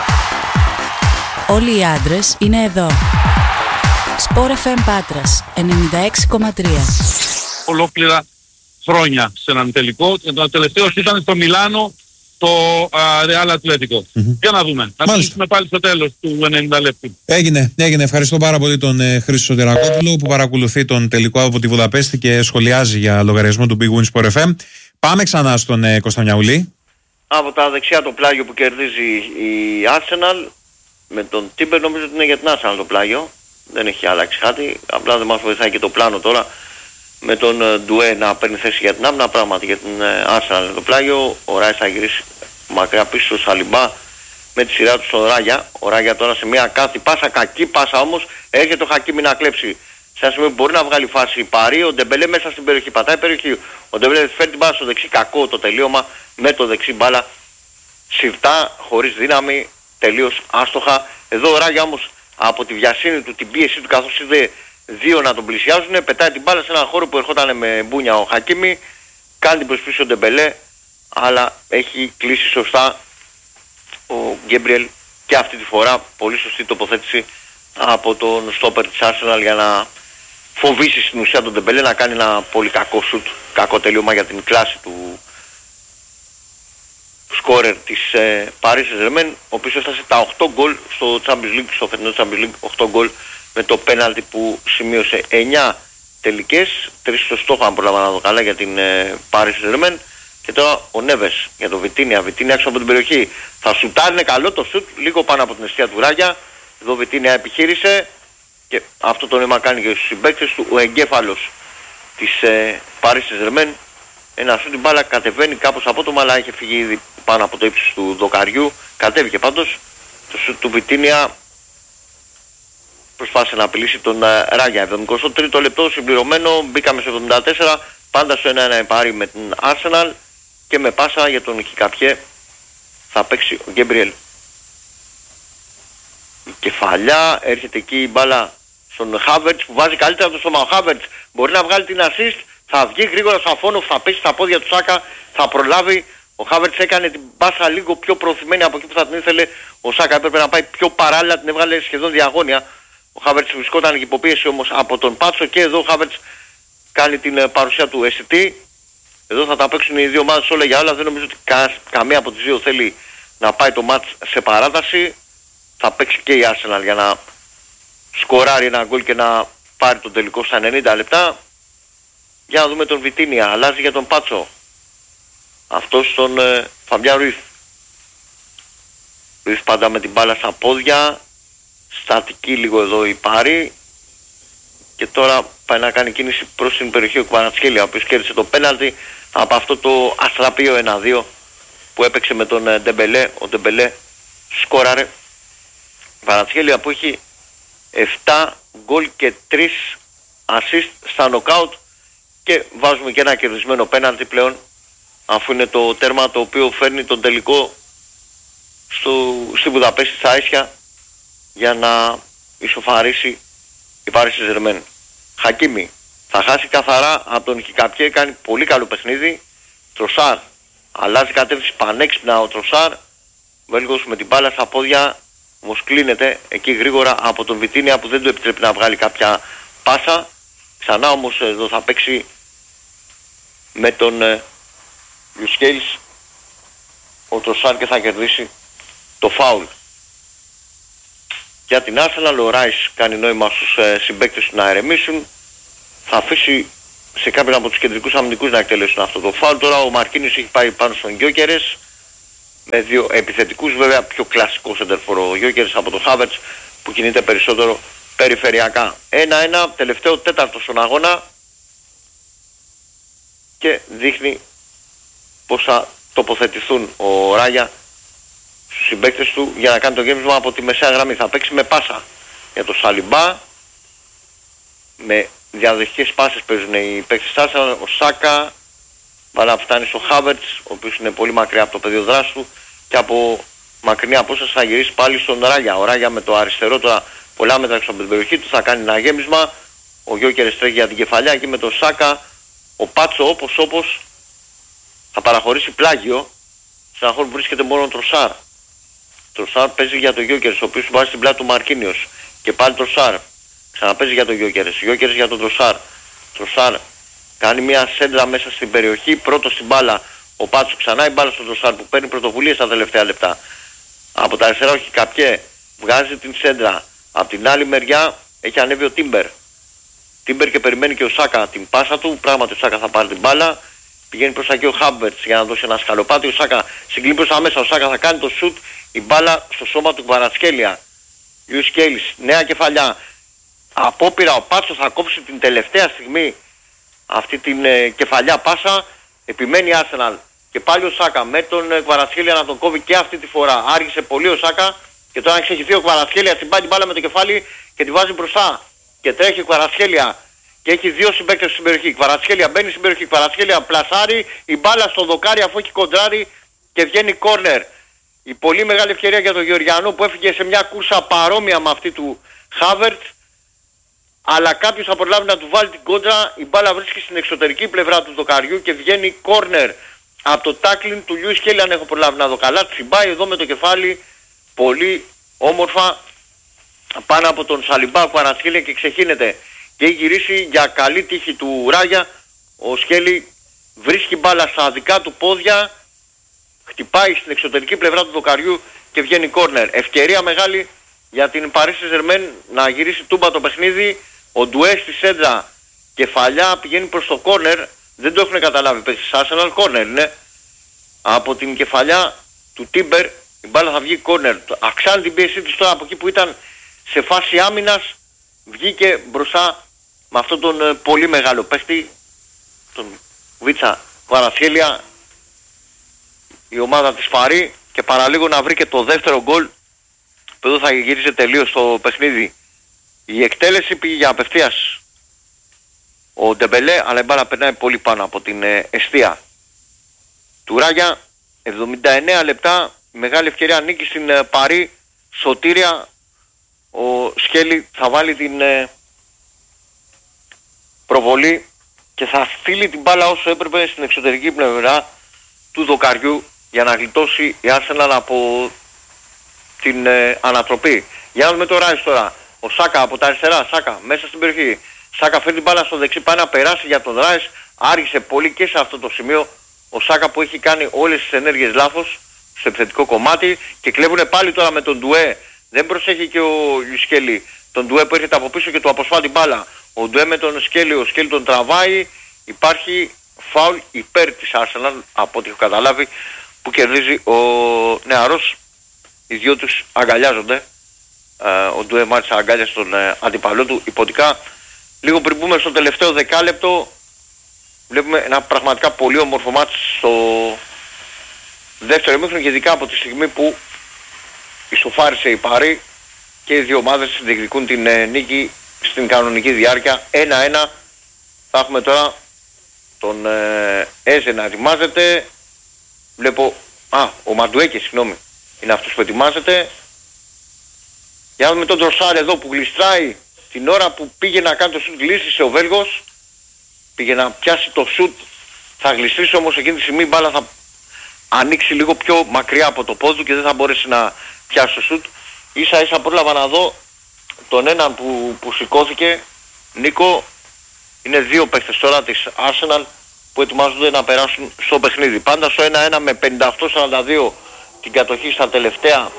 Όλοι οι άντρες είναι εδώ. Sport εφ εμ Πάτρας ενενήντα έξι κόμμα τρία. Ολόκληρα χρόνια σε έναν τελικό και το τελευταίο ήταν στο Μιλάνο το Real Atletico. Mm-hmm. Για να δούμε. Να μιλήσουμε πάλι στο τέλος του ενενήντα λεπτού. Έγινε, έγινε. Ευχαριστώ πάρα πολύ τον ε, Χρήστο Σωτηρακόπουλο που παρακολουθεί τον τελικό από τη Βουδαπέστη και σχολιάζει για λογαριασμό του Big Win Sport εφ εμ. Πάμε ξανά στον ε, Κωνσταντιαούλη. Από τα δεξιά το πλάγιο που κερδίζει η Arsenal με τον Τίμπερ, νομίζω ότι είναι για την Arsenal το πλάγιο. Δεν έχει αλλάξει κάτι. Απλά δεν μας βοηθάει και το πλάνο τώρα με τον Ντουέ να παίρνει θέση για την άμυνα. Πράγματι για την Arsenal το πλάγιο. Ο Ράις θα γυρίσει μακριά πίσω στο Σαλιμπά με τη σειρά του στον Ράγια. Ο Ράγια τώρα σε μια κάθε πάσα, κακή πάσα όμως, έρχεται ο Χακίμι να κλέψει. Σε ένα σημείο που μπορεί να βγάλει φάση παρή, ο Ντεμπελέ μέσα στην περιοχή, πατάει περιοχή. Ο Ντεμπελέ φέρνει την μπάλα στο δεξί, κακό το τελείωμα με το δεξί μπάλα. Σιρτά, χωρίς δύναμη, τελείως άστοχα. Εδώ ο Ράγια όμως από τη βιασύνη του, την πίεση του, καθώς είδε δύο να τον πλησιάζουν, πετάει την μπάλα σε έναν χώρο που ερχόταν με μπούνια ο Χακίμι, κάνει την προσπίση ο Ντεμπελέ, αλλά έχει κλείσει σωστά ο Γκέμπριελ και αυτή τη φορά πολύ σωστή τοποθέτηση από τον στόπερ της Arsenal για να φοβήσει στην ουσία τον Ντεμπελέ να κάνει ένα πολύ κακό σουτ, κακό τελείωμα για την κλάση του σκόρερ της ε, Paris Saint-Germain, ο οποίος έφτασε τα οκτώ γκολ στο Champions League, στο φετινό Champions League, οκτώ γκολ με το πέναλτι που σημείωσε εννιά τελικές, τρεις στο στόχο αν προλάβα να δω καλά για την ε, Paris Saint-Germain. Και τώρα ο Νέβες για το Βιτίνια, Βιτίνια έξω από την περιοχή, θα σουτάρει, είναι καλό το σουτ, λίγο πάνω από την αιστεία του Ράγια. Εδώ Βιτίνια επιχείρησε και αυτό το νόημα κάνει και στους συμπαίκτες του. Ο εγκέφαλος της ε, Paris Saint-Germain, ένα σουτ, την μπάλα κατεβαίνει κάπως απότομα, αλλά είχε φύγει ήδη πάνω από το ύψος του δοκαριού. Κατέβηκε πάντως, το σουτ του Βιτίνια προσπάθησε να απειλήσει τον ε, Ράγια. εβδομήντα τρίτο λεπτό συμπληρωμένο, μπήκαμε στο εβδομήντα τέσσερα, πάντα στο ένα ένα πάρει με την Arsenal και με πάσα για τον Χικαπιέ θα παίξει ο Γκέμπριελ. Η κεφαλιά, έρχεται εκεί η μπάλα στον Χάβερτς που βάζει καλύτερα το στόμα. Ο Χάβερτς μπορεί να βγάλει την assist, θα βγει γρήγορα στο αφόνο, θα πέσει στα πόδια του Σάκα, θα προλάβει. Ο Χάβερτς έκανε την πάσα λίγο πιο προωθημένη από εκεί που θα την ήθελε. Ο Σάκα έπρεπε να πάει πιο παράλληλα, την έβγαλε σχεδόν διαγώνια. Ο Χάβερτς βρισκόταν υποπίεση όμως από τον Πάτσο και εδώ ο Χάβερτς κάνει την παρουσία του αισθητή. Εδώ θα τα παίξουν οι δύο ομάδες όλα για όλα. Δεν νομίζω ότι κα, καμία από τις δύο θέλει να πάει το μάτς σε παράταση. Θα παίξει και η Arsenal για να σκοράρει ένα γκολ και να πάρει τον τελικό στα ενενήντα λεπτά. Για να δούμε τον Βιτίνια. Αλλάζει για τον Πάτσο. Αυτός τον ε, Φαμπιάν Ρουίθ. Ρουίθ πάντα με την μπάλα στα πόδια. Στατική λίγο εδώ η Πάρη. Και τώρα πάει να κάνει κίνηση προς την περιοχή ο Κβαρατσχέλια, ο οποίος κέρδισε το πέναλτι από αυτό το αστραπείο ένα δύο που έπαιξε με τον Ντεμπελέ. Ο Ντεμπελέ σκόραρε. Κβαρατσχέλια που έχει επτά γκολ και τρία assist στα νοκάουτ και βάζουμε και ένα κερδισμένο πέναλτι πλέον, αφού είναι το τέρμα το οποίο φέρνει τον τελικό στο, στη Βουδαπέστη στα Αίσια για να ισοφαρίσει η Paris Saint-Germain. Χακίμι θα χάσει καθαρά από τον Χικαπιέ, κάνει πολύ καλό παιχνίδι. Τροσάρ αλλάζει κατεύθυνση πανέξυπνα ο Τροσάρ. Βέλγος με την μπάλα στα πόδια, όμως κλείνεται εκεί γρήγορα από τον Βιτίνια που δεν του επιτρέπει να βγάλει κάποια πάσα. Ξανά όμως εδώ θα παίξει με τον Λιουσκέλης ο Τροσάρ και θα κερδίσει το φάουλ. Για την Arsenal ο Ράις κάνει νόημα στους ε, συμπαίκτες του να ερεμήσουν. Θα αφήσει σε κάποιον από τους κεντρικούς αμυντικούς να εκτελέσουν αυτό το φάουλ. Τώρα ο Μαρκίνιος έχει πάει πάνω στον Γιόκερες με δύο επιθετικούς, βέβαια πιο κλασικό σεντερφορό ο Γιόκερες από τον Χάβερτς που κινείται περισσότερο περιφερειακά. ένα ένα, τελευταίο τέταρτο στον αγώνα και δείχνει πως θα τοποθετηθούν ο Ράγια στους συμπαίκτες του για να κάνει το γέμισμα από τη μεσαία γραμμή. Θα παίξει με πάσα για το Σαλιμπά, με διαδοχικές πάσες παίζουν οι παίκτες Arsenal, ο Σάκα, αλλά φτάνει στο Χάβερτς, ο οποίος είναι πολύ μακριά από το πεδίο δράσης του και από μακρινή απόσταση θα γυρίσει πάλι στον Ράγια. Ο Ράγια με το αριστερό τώρα πολλά μέτρα έξω από την περιοχή του θα κάνει ένα γέμισμα, ο Γιόκερες τρέχει για την κεφαλιά και με τον Σάκα ο Πάτσο όπως όπως θα παραχωρήσει πλάγιο σε ένα χώρο που βρίσκεται μόνο ο Τροσάρ. Τροσάρ παίζει για τον Γιόκερες, ο οποίος βάζει στην πλάτη του Μαρκίνιος και πάλι Τροσάρ. Ξαναπέζει για τον Γιόκερες, Γιόκερες για τον Τροσάρ. Τροσάρ κάνει μια σέντρα μέσα στην περιοχή, πρώτο στην μπάλα ο Πάτσο, ξανά η μπάλα στον Τροσάρ που παίρνει πρωτοβουλίες στα τελευταία λεπτά. Από τα αριστερά όχι Καπιέ, βγάζει την σέντρα. Από την άλλη μεριά έχει ανέβει ο Τίμπερ. Τίμπερ και περιμένει και ο Σάκα την πάσα του, πράγματι ο Σάκα θα πάρει την μπάλα. Πηγαίνει προς τα εκεί ο Χάμπερτς για να δώσει ένα σκαλοπάτι, ο Σάκα συγκλίνει προς τα μέσα, ο Σάκα θα κάνει το σουτ, η μπάλα στο σώμα του Κβαρατσχέλια. Λιούις Κέιλις, νέα κεφαλιά. Απόπειρα ο Πάτσο θα κόψει την τελευταία στιγμή αυτή την ε, κεφαλιά πάσα, επιμένει η Arsenal. Και πάλι ο Σάκα με τον ε, Κβαρατσχέλια να τον κόβει και αυτή τη φορά. Άργησε πολύ ο Σάκα και τώρα έχει ξεχυθεί ο Κβαρατσχέλια, τσιμπάει την μπάλα με το κεφάλι και τη βάζει μπροστά. Και τρέχει ο Κβαρατσχέλια και έχει δύο συμπαίκτες στην περιοχή. Κβαρατσχέλια μπαίνει στην περιοχή, Κβαρατσχέλια πλασάρει, η μπάλα στο δοκάρι αφού έχει κοντράρει και βγαίνει κόρνερ. Η πολύ μεγάλη ευκαιρία για τον Γεωργιανό που έφυγε σε μια κούρσα παρόμοια με αυτή του Χάβερτ, αλλά κάποιος θα προλάβει να του βάλει την κόντρα, η μπάλα βρίσκει στην εξωτερική πλευρά του δοκαριού και βγαίνει κόρνερ από το τάκλιν του Λιούις Κέιλι, αν έχω προλάβει να δω καλά. Τσιμπάει εδώ με το κεφάλι πολύ όμορφα πάνω από τον Σαλιμπά που ανασχέλει και ξεχύνεται και έχει γυρίσει για καλή τύχη του Ράγια. Ο Σκέλι βρίσκει μπάλα στα δικά του πόδια, χτυπάει στην εξωτερική πλευρά του δοκαριού και βγαίνει κόρνερ. Ευκαιρία μεγάλη για την Paris Saint-Germain να γυρίσει τούμπα το παιχνίδι. Ο Ντουέ στη σέντρα κεφαλιά πηγαίνει προς το κόρνερ, δεν το έχουν καταλάβει παίκτες Arsenal, κόρνερ είναι. Από την κεφαλιά του Τίμπερ η μπάλα θα βγει κόρνερ. Αξάνει την πίεσή της τώρα από εκεί που ήταν σε φάση άμυνας, βγήκε μπροστά με αυτόν τον ε, πολύ μεγάλο παίχτη, τον Βίτσα Κβαρατσχέλια, η ομάδα της Παρί, και παραλίγο να βρει και το δεύτερο γκολ που εδώ θα γύριζε τελείως το παιχνίδι. Η εκτέλεση πήγε για απευθείας ο Ντεμπελέ, αλλά η μπάλα περνάει πολύ πάνω από την ε, εστία του Ράγια. εβδομήντα εννέα λεπτά, μεγάλη ευκαιρία νίκη στην ε, Παρί, σωτήρια. Ο Σκέλι θα βάλει την ε, προβολή και θα στείλει την μπάλα όσο έπρεπε στην εξωτερική πλευρά του δοκαριού για να γλιτώσει η Arsenal από την ε, ανατροπή. Για να δούμε το Ράις τώρα. Ο Σάκα από τα αριστερά, Σάκα μέσα στην περιοχή. Σάκα φέρνει την μπάλα στο δεξί, πάει να περάσει για τον Ράις. Άργησε πολύ και σε αυτό το σημείο ο Σάκα που έχει κάνει όλες τις ενέργειες λάθος στο επιθετικό κομμάτι και κλέβουνε πάλι τώρα με τον Ντουέ. Δεν προσέχει και ο Σκέλι τον Ντουέ που έρχεται από πίσω και του αποσφάλει την μπάλα. Ο Ντουέ με τον Σκέλι, ο Σκέλι τον τραβάει. Υπάρχει φάουλ υπέρ της Arsenal από ό,τι έχω καταλάβει, που κερδίζει ο νεαρός. Οι δυο τους αγκαλιάζονται. Ε, ο Ντουέ μάλιστα αγκάλιασε τον ε, αντιπαλό του υποτικά. Λίγο πριν μπούμε στο τελευταίο δεκάλεπτο, βλέπουμε ένα πραγματικά πολύ όμορφο μάτς στο δεύτερο ημίχρονο και ειδικά από τη στιγμή που ισοφάρισε η Παρί και οι δύο ομάδες διεκδικούν την ε, νίκη στην κανονική διάρκεια. ένα ένα. Θα έχουμε τώρα τον ε, Έζε να ετοιμάζεται. Βλέπω, α, ο Μαντουέκε, συγγνώμη, είναι αυτός που ετοιμάζεται. Για να δούμε τον Τροσάρ εδώ που γλιστράει την ώρα που πήγε να κάνει το σουτ, γλίστρισε ο Βέλγος. Πήγε να πιάσει το σουτ, θα γλιστρήσει όμως εκείνη τη στιγμή η μπάλα θα ανοίξει λίγο πιο μακριά από το πόδι του και δεν θα μπορέσει να πιάσει το σουτ. Ίσα ίσα πρόλαβα να δω τον έναν που, που σηκώθηκε, Νίκο. Είναι δύο παίχτες τώρα της Arsenal που ετοιμάζονται να περάσουν στο παιχνίδι. Πάντα στο ένα ένα με πενήντα οκτώ σαράντα δύο την κατοχή στα τελευταία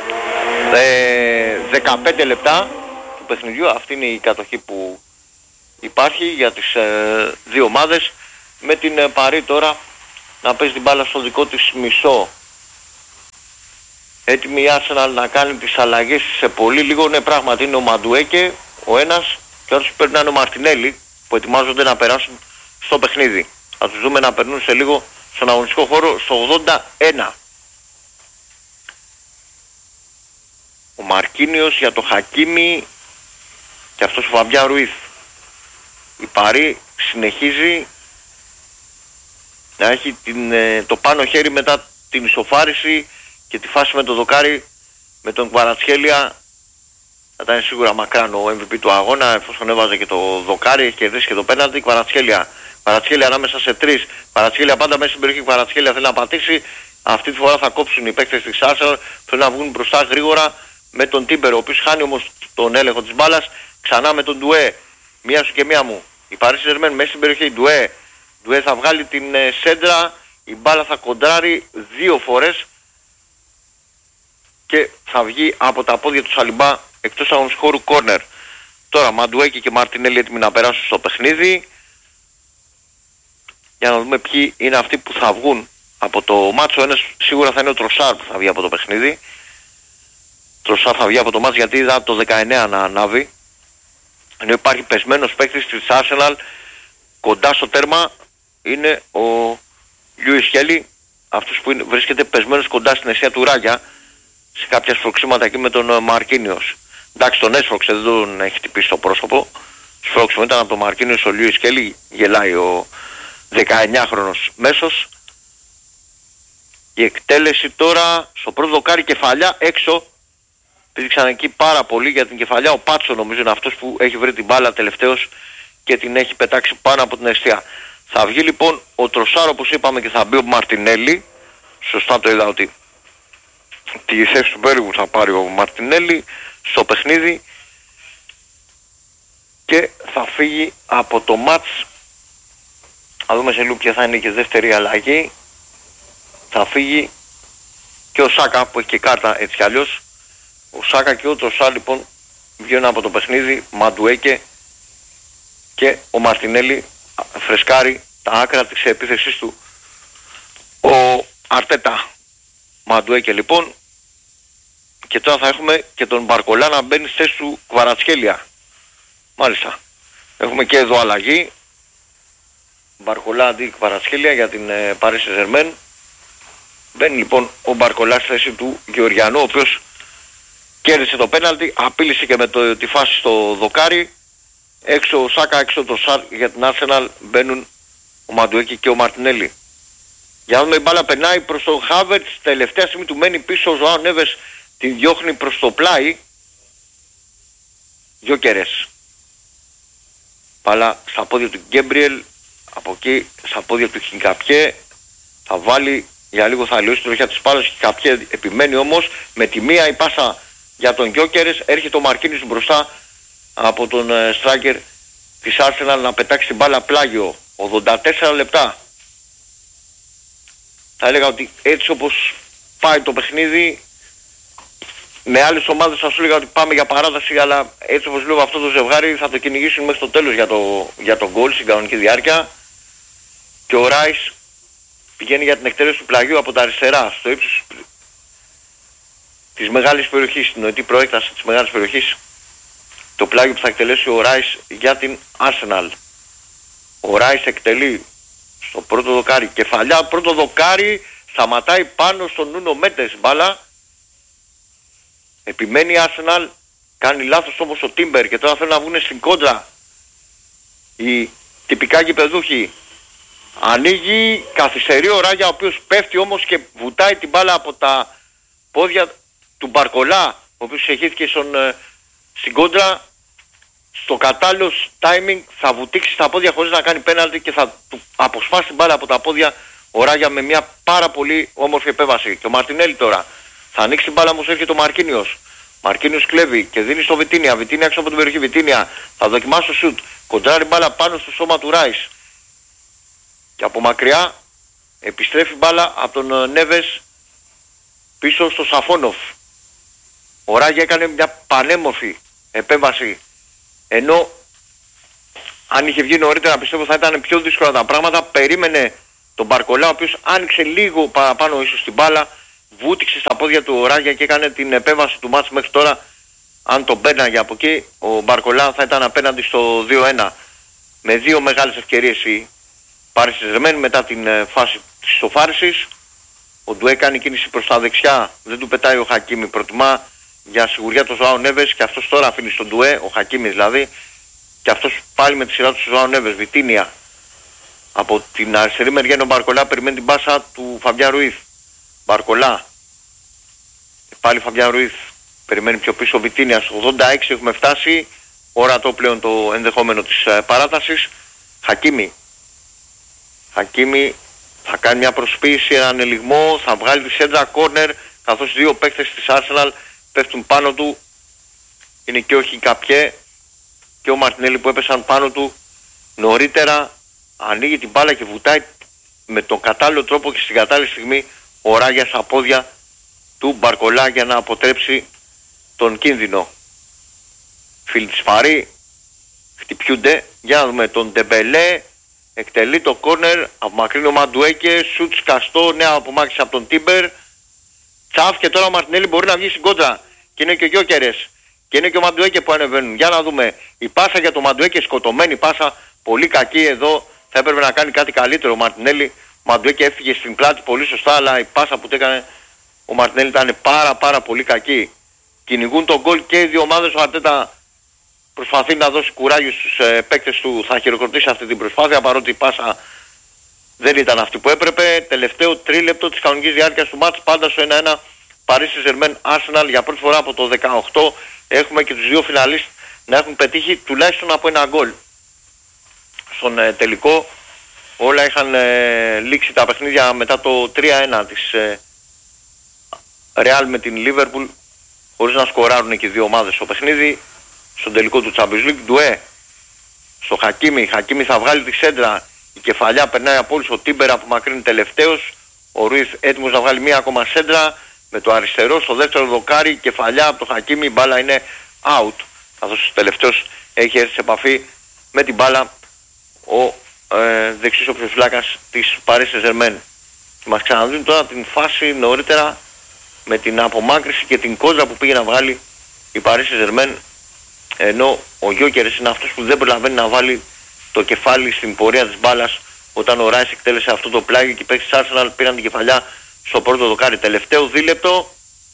ε, δεκαπέντε λεπτά του παιχνιδιού. Αυτή είναι η κατοχή που υπάρχει για τις ε, δύο ομάδες, με την ε, Παρί τώρα να παίζει την μπάλα στο δικό της μισό. Έτοιμη η Arsenal να κάνει τις αλλαγές σε πολύ λίγο. Ναι, πράγματι είναι ο Μαντουέκε ο ένας και όσοι πρέπει να είναι ο Μαρτινέλη που ετοιμάζονται να περάσουν στο παιχνίδι. Θα τους δούμε να περνούν σε λίγο στον αγωνιστικό χώρο στο ογδόντα ένα. Ο Μαρκίνιος για το Χακίμι και αυτός ο Φαμπιάν Ρουίθ. Η Παρί συνεχίζει να έχει την, το πάνω χέρι μετά την ισοφάριση και τη φάση με το δοκάρι με τον Κβαρατσχέλια. Θα ήταν σίγουρα μακράν ο εμ βι πι του αγώνα, εφόσον έβαζε και το δοκάρι, έχει κερδίσει και το πέναλτι. Κβαρατσχέλια. Κβαρατσχέλια ανάμεσα σε τρεις. Κβαρατσχέλια πάντα μέσα στην περιοχή. Κβαρατσχέλια θέλει να πατήσει. Αυτή τη φορά θα κόψουν οι παίκτες της Arsenal. Θέλουν να βγουν μπροστά γρήγορα με τον Τίμπερ, ο οποίος χάνει όμως τον έλεγχο της μπάλας. Ξανά με τον Ντουέ. Μία σου και μία μου. Η Paris Saint-Germain μέσα στην περιοχή. Ντουέ. Ντουέ θα βγάλει την ε, σέντρα. Η μπάλα θα κοντράρει δύο φορές και θα βγει από τα πόδια του Σαλιμπά εκτός αγωνιστικού χώρου κόρνερ. Τώρα Μαντουέκη και Μαρτινέλη έτοιμοι να περάσουν στο παιχνίδι. Για να δούμε ποιοι είναι αυτοί που θα βγουν από το μάτσο. Ένας σίγουρα θα είναι ο Τροσάρ που θα βγει από το παιχνίδι. Τροσάρ θα βγει από το μάτσο γιατί είδα το δεκαεννέα να ανάβει. Ενώ υπάρχει πεσμένος παίκτης της Arsenal κοντά στο τέρμα είναι ο Λιούις Χέλι, αυτός που είναι, βρίσκεται πεσμένος κοντά στην αιστεία του Ράγια σε κάποια σφροξήματα εκεί με τον Μαρκίνιος. Εντάξει, τον έσφροξε, δεν τον έχει χτυπήσει στο πρόσωπο. Σφρόξιμο ήταν από τον Μαρκίνιος ο Λιούις Χέλι, γελάει ο δεκαεννιάχρονος μέσος. Η εκτέλεση τώρα στο πρώτο δοκάρι, κεφαλιά έξω. Πήδηξαν εκεί πάρα πολύ για την κεφαλιά. Ο Πάτσο νομίζω είναι αυτός που έχει βρει την μπάλα τελευταίος και την έχει πετάξει πάνω από την αιστεία. Θα βγει λοιπόν ο Τροσάρο όπως είπαμε και θα μπει ο Μαρτινέλη. Σωστά το είδα ότι τη θέση του Μπέργου θα πάρει ο Μαρτινέλη στο παιχνίδι και θα φύγει από το μάτς. Θα δούμε σε λίγο ποια θα είναι και δεύτερη αλλαγή. Θα φύγει και ο Σάκα που έχει και κάρτα έτσι κι αλλιώς. Ο Σάκα και ο Τροσά λοιπόν βγαίνουν από το παιχνίδι. Μαντουέκε και ο Μαρτινέλη φρεσκάρει τα άκρα της επίθεσης του ο Αρτέτα. Μαντουέκε λοιπόν. Και τώρα θα έχουμε και τον Μπαρκολά να μπαίνει στη θέση του Κβαρατσχέλια. Μάλιστα. Έχουμε και εδώ αλλαγή. Μπαρκολά αντί Κβαρατσχέλια για την ε, Paris Saint-Germain. Μπαίνει λοιπόν ο Μπαρκολά στη θέση του Γεωργιανού, ο οποίος κέρδισε το πέναλτι, απείλησε και με το, τη φάση στο δοκάρι. Έξω ο Σάκα, έξω το Σάρ για την Arsenal μπαίνουν ο Μαντουέκη και ο Μαρτινέλη. Για να δούμε, η μπάλα περνάει προς τον Χάβερτς, τελευταία στιγμή του μένει πίσω ο Ζωάο Νέβες, την διώχνει προς το πλάι. Γιόκερες. Μπάλα στα πόδια του Γκέμπριελ, από εκεί στα πόδια του Χινκαπιέ, θα βάλει για λίγο, θα αλλοιώσει την ροχιά της μπάλας. Χινκαπιέ επιμένει όμως, με τη μία η πάσα για τον Γιόκερες, έρχεται ο Μαρκίνης μπροστά από τον uh, striker της Arsenal να πετάξει την μπάλα πλάγιο. ογδόντα τέσσερα λεπτά. Θα έλεγα ότι έτσι όπως πάει το παιχνίδι, με άλλες ομάδες θα σου έλεγα ότι πάμε για παράταση, αλλά έτσι όπως λέω αυτό το ζευγάρι θα το κυνηγήσουν μέχρι το τέλος για το, για το γκολ στην κανονική διάρκεια. Και ο Ράις πηγαίνει για την εκτέλεση του πλαγιού από τα αριστερά, στο ύψος της μεγάλης περιοχής, στην νοητή προέκταση της μεγάλης περιοχής. Το πλάγιο που θα εκτελέσει ο Ράις για την Arsenal. Ο Ράις εκτελεί στο πρώτο δοκάρι, κεφαλιά, πρώτο δοκάρι, σταματάει πάνω στον Νούνο Μέντες μπάλα. Επιμένει η Arsenal, κάνει λάθος όμως ο Τίμπερ και τώρα θέλουν να βγουν στην κόντρα οι τυπικά γηπεδούχοι. Ανοίγει, καθυστερεί ο Ράγια, ο οποίος πέφτει όμως και βουτάει την μπάλα από τα πόδια του Μπαρκολά, ο οποίος εχήθηκε στον, στην κόντρα. Στο κατάλληλο timing θα βουτήξει στα πόδια χωρίς να κάνει πέναλτι και θα του αποσπάσει την μπάλα από τα πόδια ο Ράγια με μια πάρα πολύ όμορφη επέμβαση. Και ο Μαρτινέλη τώρα θα ανοίξει την μπάλα, όμως έρχεται ο Μαρκίνιος. Μαρκίνιος κλέβει και δίνει στο Βιτίνια. Βιτίνια έξω από την περιοχή. Βιτίνια θα δοκιμάσει το σουτ. Κοντράρει μπάλα πάνω στο σώμα του Ράις. Και από μακριά επιστρέφει μπάλα από τον Νέβες πίσω στο Σαφόνοφ. Ο Ράγια έκανε μια πανέμορφη επέμβαση, ενώ αν είχε βγει νωρίτερα πιστεύω θα ήταν πιο δύσκολα τα πράγματα. Περίμενε τον Μπαρκολά, ο οποίος άνοιξε λίγο παραπάνω ίσως την μπάλα, βούτυξε στα πόδια του ο Ράγια και έκανε την επέμβαση του μάτς. Μέχρι τώρα αν τον μπαίναγε από εκεί ο Μπαρκολά θα ήταν απέναντι στο δύο ένα, με δύο μεγάλες ευκαιρίες η Πάρις Σεν-Ζερμέν μετά την φάση της ισοφάρισης. Ο Ντουέ κάνει κίνηση προς τα δεξιά, δεν του πετάει ο Χακίμι, προτιμά για σιγουριά το Ζωάο Νέβες και αυτός τώρα αφήνει στον Ντουέ, ο Χακίμι δηλαδή, και αυτός πάλι με τη σειρά του Ζωάο Νέβες. Βιτίνια από την αριστερή μεριά είναι ο Μπαρκολά, περιμένει την πάσα του Φαμπιάν Ρουίθ. Μπαρκολά, πάλι Φαμπιάν Ρουίθ, περιμένει πιο πίσω ο Βιτίνια. Στο ογδόντα έξι έχουμε φτάσει, ορατό πλέον το ενδεχόμενο της ε, παράτασης. Χακίμι, Χακίμι θα κάνει μια προσποίηση, έναν ελιγμό, θα βγάλει τη σέντρα κόρνερ, καθώς δύο παίκτες της Arsenal πέφτουν πάνω του. Είναι και ο Χικαπιέ και ο Μαρτινέλη που έπεσαν πάνω του νωρίτερα. Ανοίγει την μπάλα και βουτάει με τον κατάλληλο τρόπο και στην κατάλληλη στιγμή ο Ράγια στα πόδια του Μπαρκολά για να αποτρέψει τον κίνδυνο. Φίλοι της Παρί χτυπιούνται. Για να δούμε τον Ντεμπελέ. Εκτελεί το κόρνερ, απομακρύνει ο Μαντουέκε, σουτ σκαστό, νέα απομάκρυνση από τον Τίμπερ. Τσαφ και τώρα ο Μαρτινέλη μπορεί να βγει στην κόντρα. Και είναι και ο Γιόκερες. Και είναι και ο Μαντουέκε που ανεβαίνουν. Για να δούμε. Η πάσα για τον Μαντουέκε, σκοτωμένη πάσα, πολύ κακή εδώ. Θα έπρεπε να κάνει κάτι καλύτερο ο Μαρτινέλη. Ο Μαντουέκε έφυγε στην πλάτη πολύ σωστά, αλλά η πάσα που έκανε ο Μαρτινέλη ήταν πάρα πάρα πολύ κακή. Κυνηγούν τον γκολ και οι δύο ομάδες. Ο Αρτέτα προσπαθεί να δώσει κουράγιο στους ε, παίκτες του, θα χειροκροτήσει αυτή την προσπάθεια, παρότι η πάσα δεν ήταν αυτή που έπρεπε. Τελευταίο τρίλεπτο της κανονικής διάρκειας του μάτς, πάντα στο ένα ένα Paris Saint-Germain Arsenal. Για πρώτη φορά από το δεκαοκτώ έχουμε και τους δύο φιναλίστ να έχουν πετύχει τουλάχιστον από ένα γκολ. Στον ε, τελικό όλα είχαν ε, λήξει τα παιχνίδια μετά το τρία ένα της ε, Real με την Liverpool, χωρίς να σκοράρουν και οι δύο ομάδες στο παιχνίδι. Στον τελικό του Champions League, Ντουέ στο Χακίμι. Χακίμι θα βγάλει τη σέντρα, η κεφαλιά περνάει από όλους, ο Τίμπερ απομακρύνει τελευταίος, ο Ρουίθ έτοιμος να βγάλει μία ακόμα σέντρα με το αριστερό στο δεύτερο δοκάρι, κεφαλιά από το Χακίμι, η μπάλα είναι out, καθώς ο τελευταίος έχει έρθει σε επαφή με την μπάλα ο ε, δεξής οψιοφυλάκας της Paris Saint-Germain. Και μας ξαναδίνουν τώρα την φάση νωρίτερα με την απομάκρυση και την κόντρα που πήγε να βγάλει η Paris Saint-Germain, ενώ ο Γιόκερες είναι αυτός που δεν προλαβαίνει να βάλει το κεφάλι στην πορεία της μπάλας όταν ο Ράις εκτέλεσε αυτό το πλάγιο και οι παίκτες της Arsenal πήραν την κεφαλιά στο πρώτο δοκάρι. Τελευταίο δίλεπτο,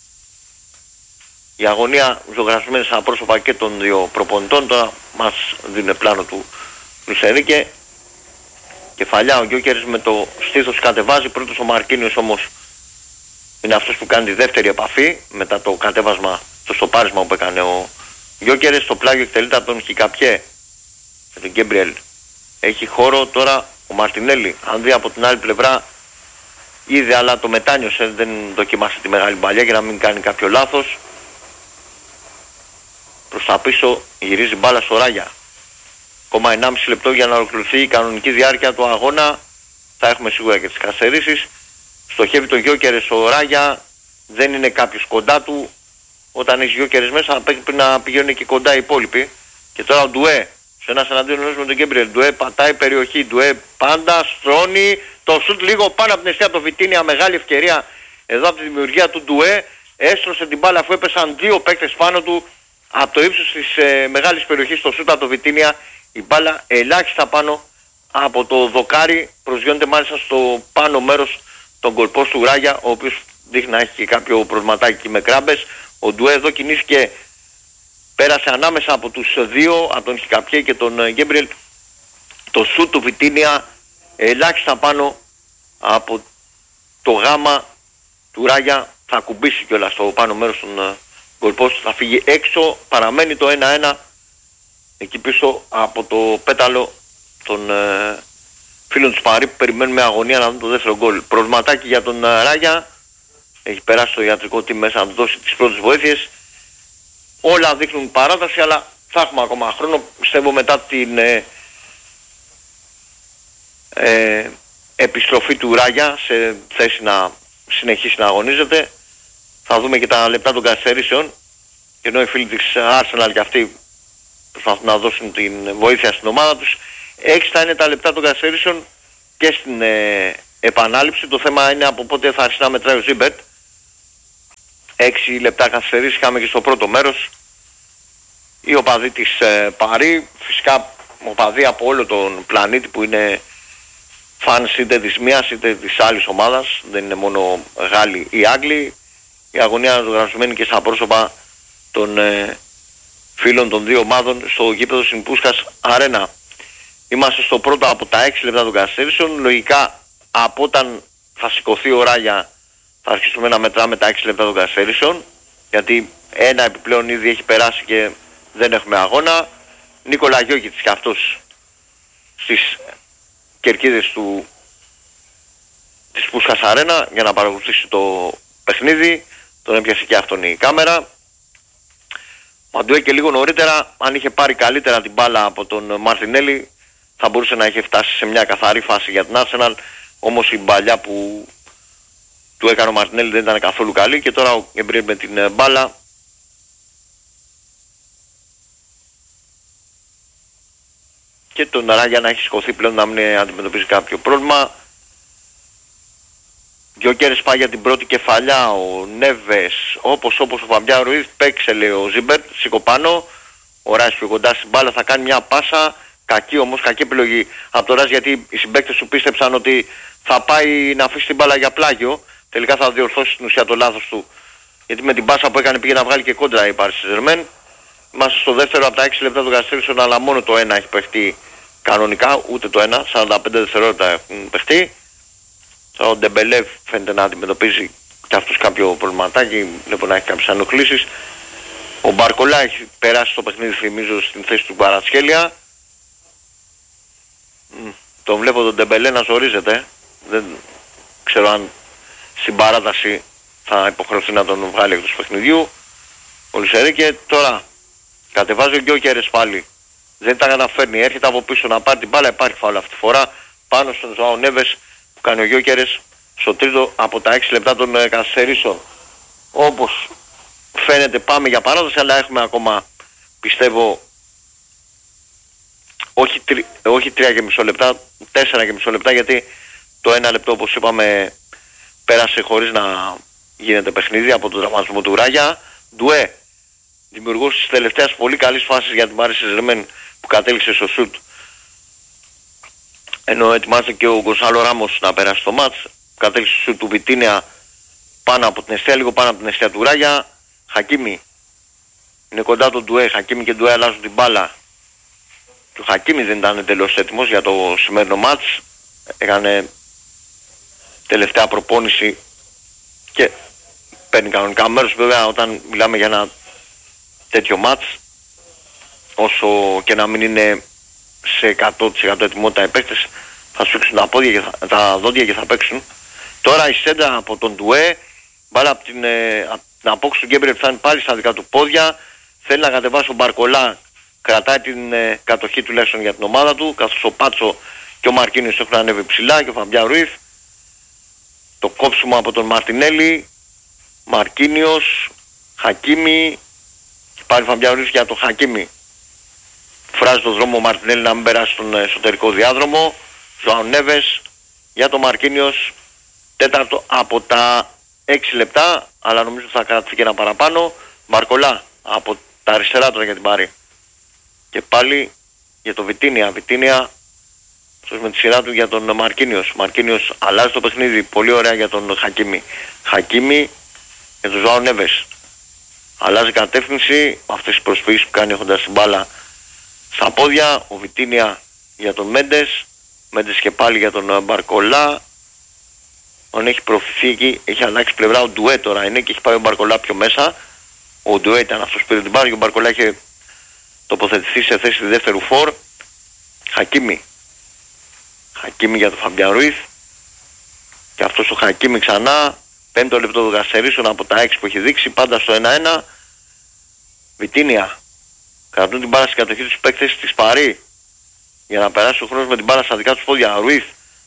η αγωνία ζωγραφισμένη στα πρόσωπα και των δύο προπονητών. Τώρα μας δίνει πλάνο του Λουσερίκε. Κεφαλιά ο Γιόκερες με το στήθος κατεβάζει, πρώτος ο Μαρκίνιος όμως είναι αυτός που κάνει τη δεύτερη επαφή μετά το κατέβασμα, το στοπάρισμα που έκανε ο Γιόκερες. Στο πλάγιο εκτελείται από τον Χικαπιέ και τον Γκέμπριελ. Έχει χώρο τώρα ο Μαρτινέλη. Αν δει από την άλλη πλευρά είδε, αλλά το μετάνιωσε, δεν δοκιμάσε τη μεγάλη μπαλιά για να μην κάνει κάποιο λάθος. Προς τα πίσω γυρίζει μπάλα στο Ράγια. Ακόμα ενάμιση λεπτό για να ολοκληρωθεί η κανονική διάρκεια του αγώνα. Θα έχουμε σίγουρα και τις καθυστερήσεις. Στοχεύει το Γιόκερες ο Ράγια, δεν είναι κάποιος κοντά του. Όταν έχει Γιόκερες μέσα πρέπει να πηγαίνουν και κοντά οι υπόλοιποι. Και τώρα ο Ντουέ, σε ένας εναντίον ενός με τον Γκέμπριελ. Ντουέ πατάει περιοχή, Ντουέ πάντα στρώνει το σουτ λίγο πάνω από την αιστεία από το Βιτίνια. Μεγάλη ευκαιρία εδώ από τη δημιουργία του Ντουέ. Έστρωσε την μπάλα αφού έπεσαν δύο παίκτες πάνω του. Από το ύψος της ε, μεγάλης περιοχής στο σουτ από το Βιτίνια. Η μπάλα ελάχιστα πάνω από το δοκάρι. Προσγειώνεται μάλιστα στο πάνω μέρος τον γκολπός του Ράγια, ο οποίος δείχνει να έχει και κάποιο προβληματάκι με κράμπες. Ο Ντουέ εδώ κινήθηκε, πέρασε ανάμεσα από τους δύο, από τον Χικαπιέ και τον Γκέμπριελ. Το σουτ του Βιτίνια ελάχιστα πάνω από το γάμα του Ράγια. Θα κουμπίσει κιόλας στο πάνω μέρος των γκολπός, θα φύγει έξω, παραμένει το ένα ένα εκεί πίσω από το πέταλο των ε, φίλων της Παρί που περιμένουν με αγωνία να δουν το δεύτερο γκολ. Προβληματάκι για τον ε, Ράγια, έχει περάσει το ιατρικό team μέσα να του δώσει τις πρώτες βοήθειες. Όλα δείχνουν παράταση, αλλά θα έχουμε ακόμα χρόνο. Πιστεύω μετά την ε, ε, επιστροφή του Ράγια σε θέση να συνεχίσει να αγωνίζεται. Θα δούμε και τα λεπτά των καθυστερήσεων, ενώ οι φίλοι της Arsenal και αυτοί προσπαθούν να δώσουν την βοήθεια στην ομάδα τους. Έξι θα είναι τα λεπτά των καθυστερήσεων και στην ε, επανάληψη. Το θέμα είναι από πότε θα αρχίσει να μετράει ο Ζίμπερτ. Έξι λεπτά καθυστερήσεις είχαμε και στο πρώτο μέρος. Οι οπαδοί της ε, Παρί, φυσικά οπαδοί από όλο τον πλανήτη που είναι φανς είτε της μίας είτε της άλλης ομάδας, δεν είναι μόνο Γάλλοι ή Άγγλοι. Η αγωνία αναγνωρισμένη και στα πρόσωπα των ε, φίλων των δύο ομάδων στο γήπεδο στην Πούσκας Αρένα. Είμαστε στο πρώτο από τα έξι λεπτά των καθυστερήσεων. Λογικά από όταν θα σηκωθεί ο Ράγια θα αρχίσουμε να μετράμε τα έξι λεπτά των καθυστερήσεων, γιατί ένα επιπλέον ήδη έχει περάσει και δεν έχουμε αγώνα. Νίκολα Γιώκητς και αυτός στις κερκίδες του της Πούσκας Αρένα για να παρακολουθήσει το παιχνίδι. Τον έπιασε και αυτόν η κάμερα. Μαντουέ και λίγο νωρίτερα, αν είχε πάρει καλύτερα την μπάλα από τον Μαρτινέλη, θα μπορούσε να είχε φτάσει σε μια καθαρή φάση για την Arsenal. Όμως η μπαλιά που του έκανε ο Μαρτινέλη δεν ήταν καθόλου καλή και τώρα ο Γκεμπριέλ με την μπάλα και τον Ράγια να έχει σηκωθεί πλέον να μην αντιμετωπίζει κάποιο πρόβλημα. Γκιόκερες πάει για την πρώτη κεφαλιά, ο Νέβες, όπως όπως ο Φαμπιάν Ρουίθ, παίξε λέει ο Ζίμπερτ, σήκω πάνω, ο Ράις πιο κοντά στην μπάλα, θα κάνει μια πάσα, κακή όμως, κακή επιλογή από το Ράις, γιατί οι συμπαίκτες του πίστεψαν ότι θα πάει να αφήσει την μπάλα για πλάγιο, τελικά θα διορθώσει στην ουσία το λάθος του, γιατί με την πάσα που έκανε πήγε να βγάλει και κόντρα η Paris Saint-Germain. Είμαστε στο δεύτερο από τα έξι λεπτά των καθυστερήσεων, αλλά μόνο το ένα έχει παιχτεί κανονικά, ούτε το ένα, σαράντα πέντε δευτερόλεπτα έχουν παιχτεί. Ο Ντεμπελέ φαίνεται να αντιμετωπίζει και αυτός κάποιο προβληματάκι, βλέπω να έχει κάποιες ανοχλήσεις. Ο Μπαρκολά έχει περάσει το παιχνίδι, θυμίζω, στην θέση του Κβαρατσχέλια. Τον βλέπω τον Ντεμπελέ να ζορίζεται. Δεν ξέρω αν στην παράταση θα υποχρεωθεί να τον βγάλει εκτός του παιχνιδιού. Ο Λουσερίκε τώρα κατεβάζει ο Γκιόκερες πάλι. Δεν τα καταφέρνει, έρχεται από πίσω να πάρει την μπάλα, υπάρχει φάουλ αυτή τη φορά πάνω στον Ζωάο Νέβες που κάνει ο Γκιόκερες στο τρίτο από τα έξι λεπτά των ε, καθυστερήσεων. Όπως φαίνεται πάμε για παράδοση, αλλά έχουμε ακόμα, πιστεύω, όχι, τρι, όχι τρία και μισό λεπτά, τέσσερα και μισό λεπτά, γιατί το ένα λεπτό, όπως είπαμε, πέρασε χωρίς να γίνεται παιχνίδι από τον τραυματισμό του Ράγια. Ντουέ, δημιουργός της τελευταίας πολύ καλής φάσης για την Paris Saint-Germain που κατέληξε στο σουτ, ενώ ετοιμάζεται και ο Γκονσάλο Ράμος να περάσει το μάτς. Κατέληξε στο σουτ του Βιτίνια πάνω από την αιστεία, λίγο πάνω από την αιστεία του Ράγια. Χακίμι είναι κοντά τον Ντουέ, Χακίμι και Ντουέ αλλάζουν την μπάλα. Και ο Χακίμι δεν ήταν εντελώς έτοιμος για το σημερινό μάτς, έκανε τελευταία προπόνηση και παίρνει κανονικά μέρος. Βέβαια όταν μιλάμε για ένα τέτοιο μάτς, όσο και να μην είναι σε εκατό τοις εκατό ετοιμότητα οι παίκτες, θα σφίξουν τα, πόδια και θα, τα δόντια και θα παίξουν. Τώρα η σέντρα από τον Ντουέ, μπάλα από την, ε, από την απόκριση του Γκέμπριελ φτάνει πάλι στα δικά του πόδια, θέλει να κατεβάσει ο Μπαρκολά, κρατάει την ε, κατοχή τουλάχιστον για την ομάδα του, καθώς ο Πάτσο και ο Μαρκίνιος έχουν ανέβει ψηλά και ο Φαμπιάν Ρουίθ. Το κόψιμο από τον Μαρτινέλη, Μαρκίνιος, Χακίμι, και πάλι Φαμπιάν Ρουίθ για τον Χακίμι. Φράζει το δρόμο ο Μαρτινέλη να μην περάσει στον εσωτερικό διάδρομο. Ζωάο Νέβες για τον Μαρκίνιος, τέταρτο από τα έξι λεπτά, αλλά νομίζω θα κρατήσει και ένα παραπάνω. Μπαρκολά από τα αριστερά τώρα για την Πάρη. Και πάλι για τον Βιτίνια. Βιτίνια με τη σειρά του για τον Μαρκίνιος. Μαρκίνιος αλλάζει το παιχνίδι, πολύ ωραία για τον Χακίμι. Χακίμι για τον Ζωάο Νέβες. Αλλάζει κατεύθυνση, αυτές τις προσποιήσεις που κάνει έχοντας την μπάλα στα πόδια. Ο Βιτίνια για τον Μέντες, Μέντες και πάλι για τον Μπαρκολά. Он έχει προφύγει, έχει αλλάξει πλευρά, ο Ντουέ τώρα είναι και έχει πάει ο Μπαρκολά πιο μέσα. Ο Ντουέ ήταν αυτός που πήρε την μπάλα και ο Μπαρκολά είχε τοποθετηθεί σε θέση δεύτερου φορ. Χακίμι. Χακίμι για τον Φαμπιάν Ρουίθ. Και αυτός ο Χακίμι ξανά. Πέμπτο λεπτό των καθυστερήσεων από τα έξι που έχει δείξει, πάντα στο ένα ένα. Βιτίνια. Κρατούν την μπάλα στην κατοχή τους παίκτες της Παρί για να περάσει ο χρόνος με την μπάλα στα δικά τους πόδια. Ρουίθ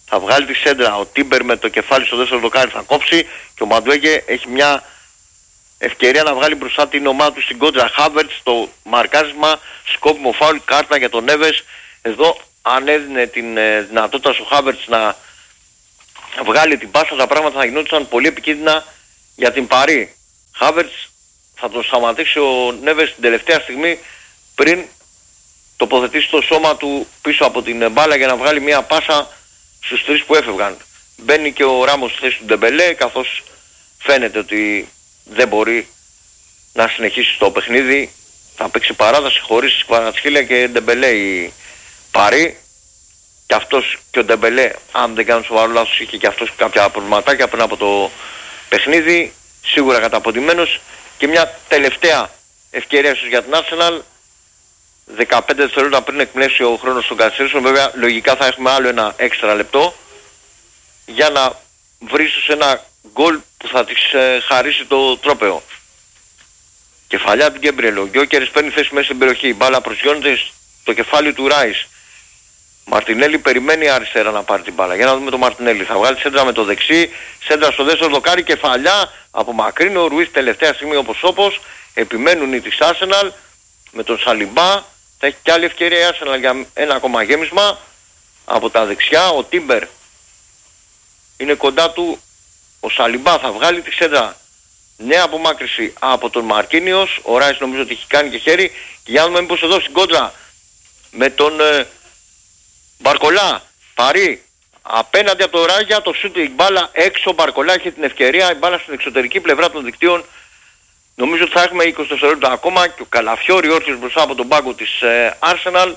θα βγάλει τη σέντρα. Ο Τίμπερ με το κεφάλι στο δεύτερο δοκάρι θα κόψει και ο Μαντουέγκε έχει μια ευκαιρία να βγάλει μπροστά την ομάδα του στην κόντρα. Χάβερτς, το μαρκάρισμα, σκόπιμο φάουλ, κάρτα για τον Νέβες. Εδώ αν έδινε την ε, δυνατότητα στο Χάβερτς να βγάλει την πάσα, τα πράγματα θα γινόντουσαν πολύ επικίνδυνα για την Παρί. Χάβερτς θα τον σταματήσει ο Νέβες την τελευταία στιγμή πριν τοποθετήσει το σώμα του πίσω από την μπάλα για να βγάλει μια πάσα στους τρεις που έφευγαν. Μπαίνει και ο Ράμος στη θέση του Ντεμπελέ, καθώς φαίνεται ότι δεν μπορεί να συνεχίσει το παιχνίδι. Θα παίξει παράταση χωρίς Κβαρατσχέλια και Ντεμπελέ η Παρί. Και αυτός και ο Ντεμπελέ, αν δεν κάνω σοβαρό λάθος, είχε και αυτός κάποια προβληματάκια πριν από το παιχνίδι. Σίγουρα καταποντημένος. Και μια τελευταία ευκαιρία ίσως για την Arsenal. δεκαπέντε δευτερόλεπτα πριν εκπνεύσει ο χρόνος των καθυστερήσεων. Βέβαια λογικά θα έχουμε άλλο ένα έξτρα λεπτό για να βρει σε ένα γκολ που θα της ε, χαρίσει το τρόπαιο. Κεφαλιά από την Γκέμπριελ. Ο Γκιόκερης παίρνει θέση μέσα στην περιοχή. Η μπάλα προσγειώνεται στο κεφάλι του Ράις. Μαρτινέλη περιμένει αριστερά να πάρει την μπάλα. Για να δούμε το Μαρτινέλη. Θα βγάλει σέντρα με το δεξί. Σέντρα στο δεύτερο δοκάρι. Κεφαλιά από μακρύνει ο Ρουίς τελευταία στιγμή όπως όπως. Επιμένουν οι της Arsenal με τον Σαλιμπά. Θα έχει και άλλη ευκαιρία η Arsenal για ένα ακόμα γέμισμα από τα δεξιά. Ο Τίμπερ είναι κοντά του. Ο Σαλιμπά θα βγάλει τη σέντρα. Νέα απομάκρυση από τον Μαρκίνιος. Ο Ράις νομίζω ότι έχει κάνει και χέρι. Και για να δούμε μήπως εδώ στην κόντρα με τον ε, Μπαρκολά. Παρί απέναντι από το Ράγια. Το σούτ, η μπάλα έξω. Ο Μπαρκολά έχει την ευκαιρία. Η μπάλα στην εξωτερική πλευρά των δικτύων. Νομίζω ότι θα έχουμε είκοσι δευτερόλεπτα ακόμα. Και ο Καλαφιόρη όρθιος μπροστά από τον πάγκο της ε, Arsenal.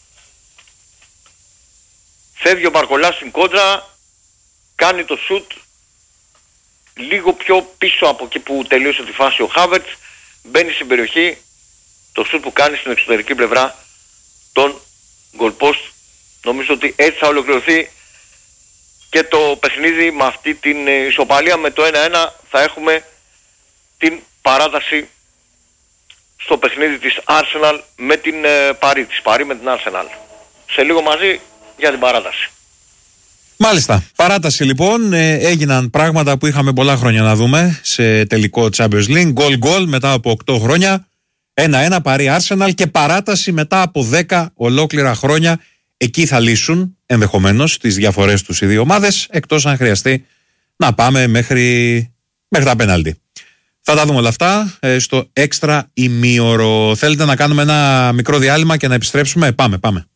Φεύγει ο Μπαρκολά στην κόντρα. Κάνει το σούτ λίγο πιο πίσω από εκεί που τελείωσε τη φάση ο Χάβερτς. Μπαίνει στην περιοχή. Το σούτ που κάνει στην εξωτερική πλευρά των goal post. Νομίζω ότι έτσι θα ολοκληρωθεί και το παιχνίδι με αυτή την ισοπαλία. Με το ένα ένα θα έχουμε την παράταση στο παιχνίδι της Arsenal με την Παρί. Της Παρί με την Arsenal. Σε λίγο μαζί για την παράταση. Μάλιστα. Παράταση λοιπόν. Ε, έγιναν πράγματα που είχαμε πολλά χρόνια να δούμε σε τελικό Champions League. Γκολ γκολ μετά από οκτώ χρόνια. ένα ένα Παρί Arsenal και παράταση μετά από δέκα ολόκληρα χρόνια. Εκεί θα λύσουν ενδεχομένως τις διαφορές τους οι δύο ομάδες, εκτός αν χρειαστεί να πάμε μέχρι, μέχρι τα πέναλτι. Θα τα δούμε όλα αυτά ε, στο έξτρα ημίωρο. Θέλετε να κάνουμε ένα μικρό διάλειμμα και να επιστρέψουμε? Πάμε, πάμε.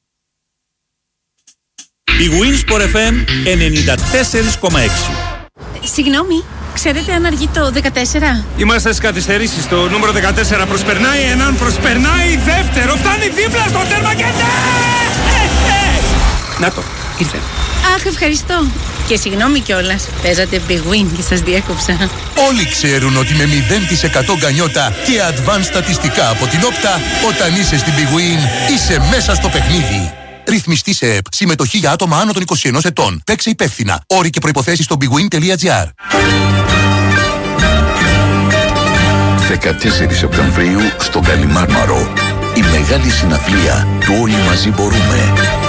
Η Winsport εφ εμ ενενήντα τέσσερα κόμμα έξι. Συγγνώμη, ξέρετε αν αργεί το δεκατέσσερα? Είμαστε στις καθυστερήσεις. Το νούμερο δεκατέσσερα προσπερνάει έναν, προσπερνάει δεύτερο, φτάνει δίπλα στο τέρμα και ναι! Να το, ήρθε. Αχ, ευχαριστώ. Και συγγνώμη κιόλας, παίζατε Big Win και σας διέκοψα. Όλοι ξέρουν ότι με μηδέν τοις εκατό γκανιότα και advanced στατιστικά από την Όπτα, όταν είσαι στην Big Win, είσαι μέσα στο παιχνίδι. Ρυθμιστή σε ΕΠ. Συμμετοχή για άτομα άνω των είκοσι ενός ετών. Παίξε υπεύθυνα. Όροι και προϋποθέσεις στο bigwin τελεία gr. δεκατέσσερις Σεπτεμβρίου στο Καλιμάρμαρο. Η μεγάλη συναυλία του Όλοι Μαζί Μπορούμε.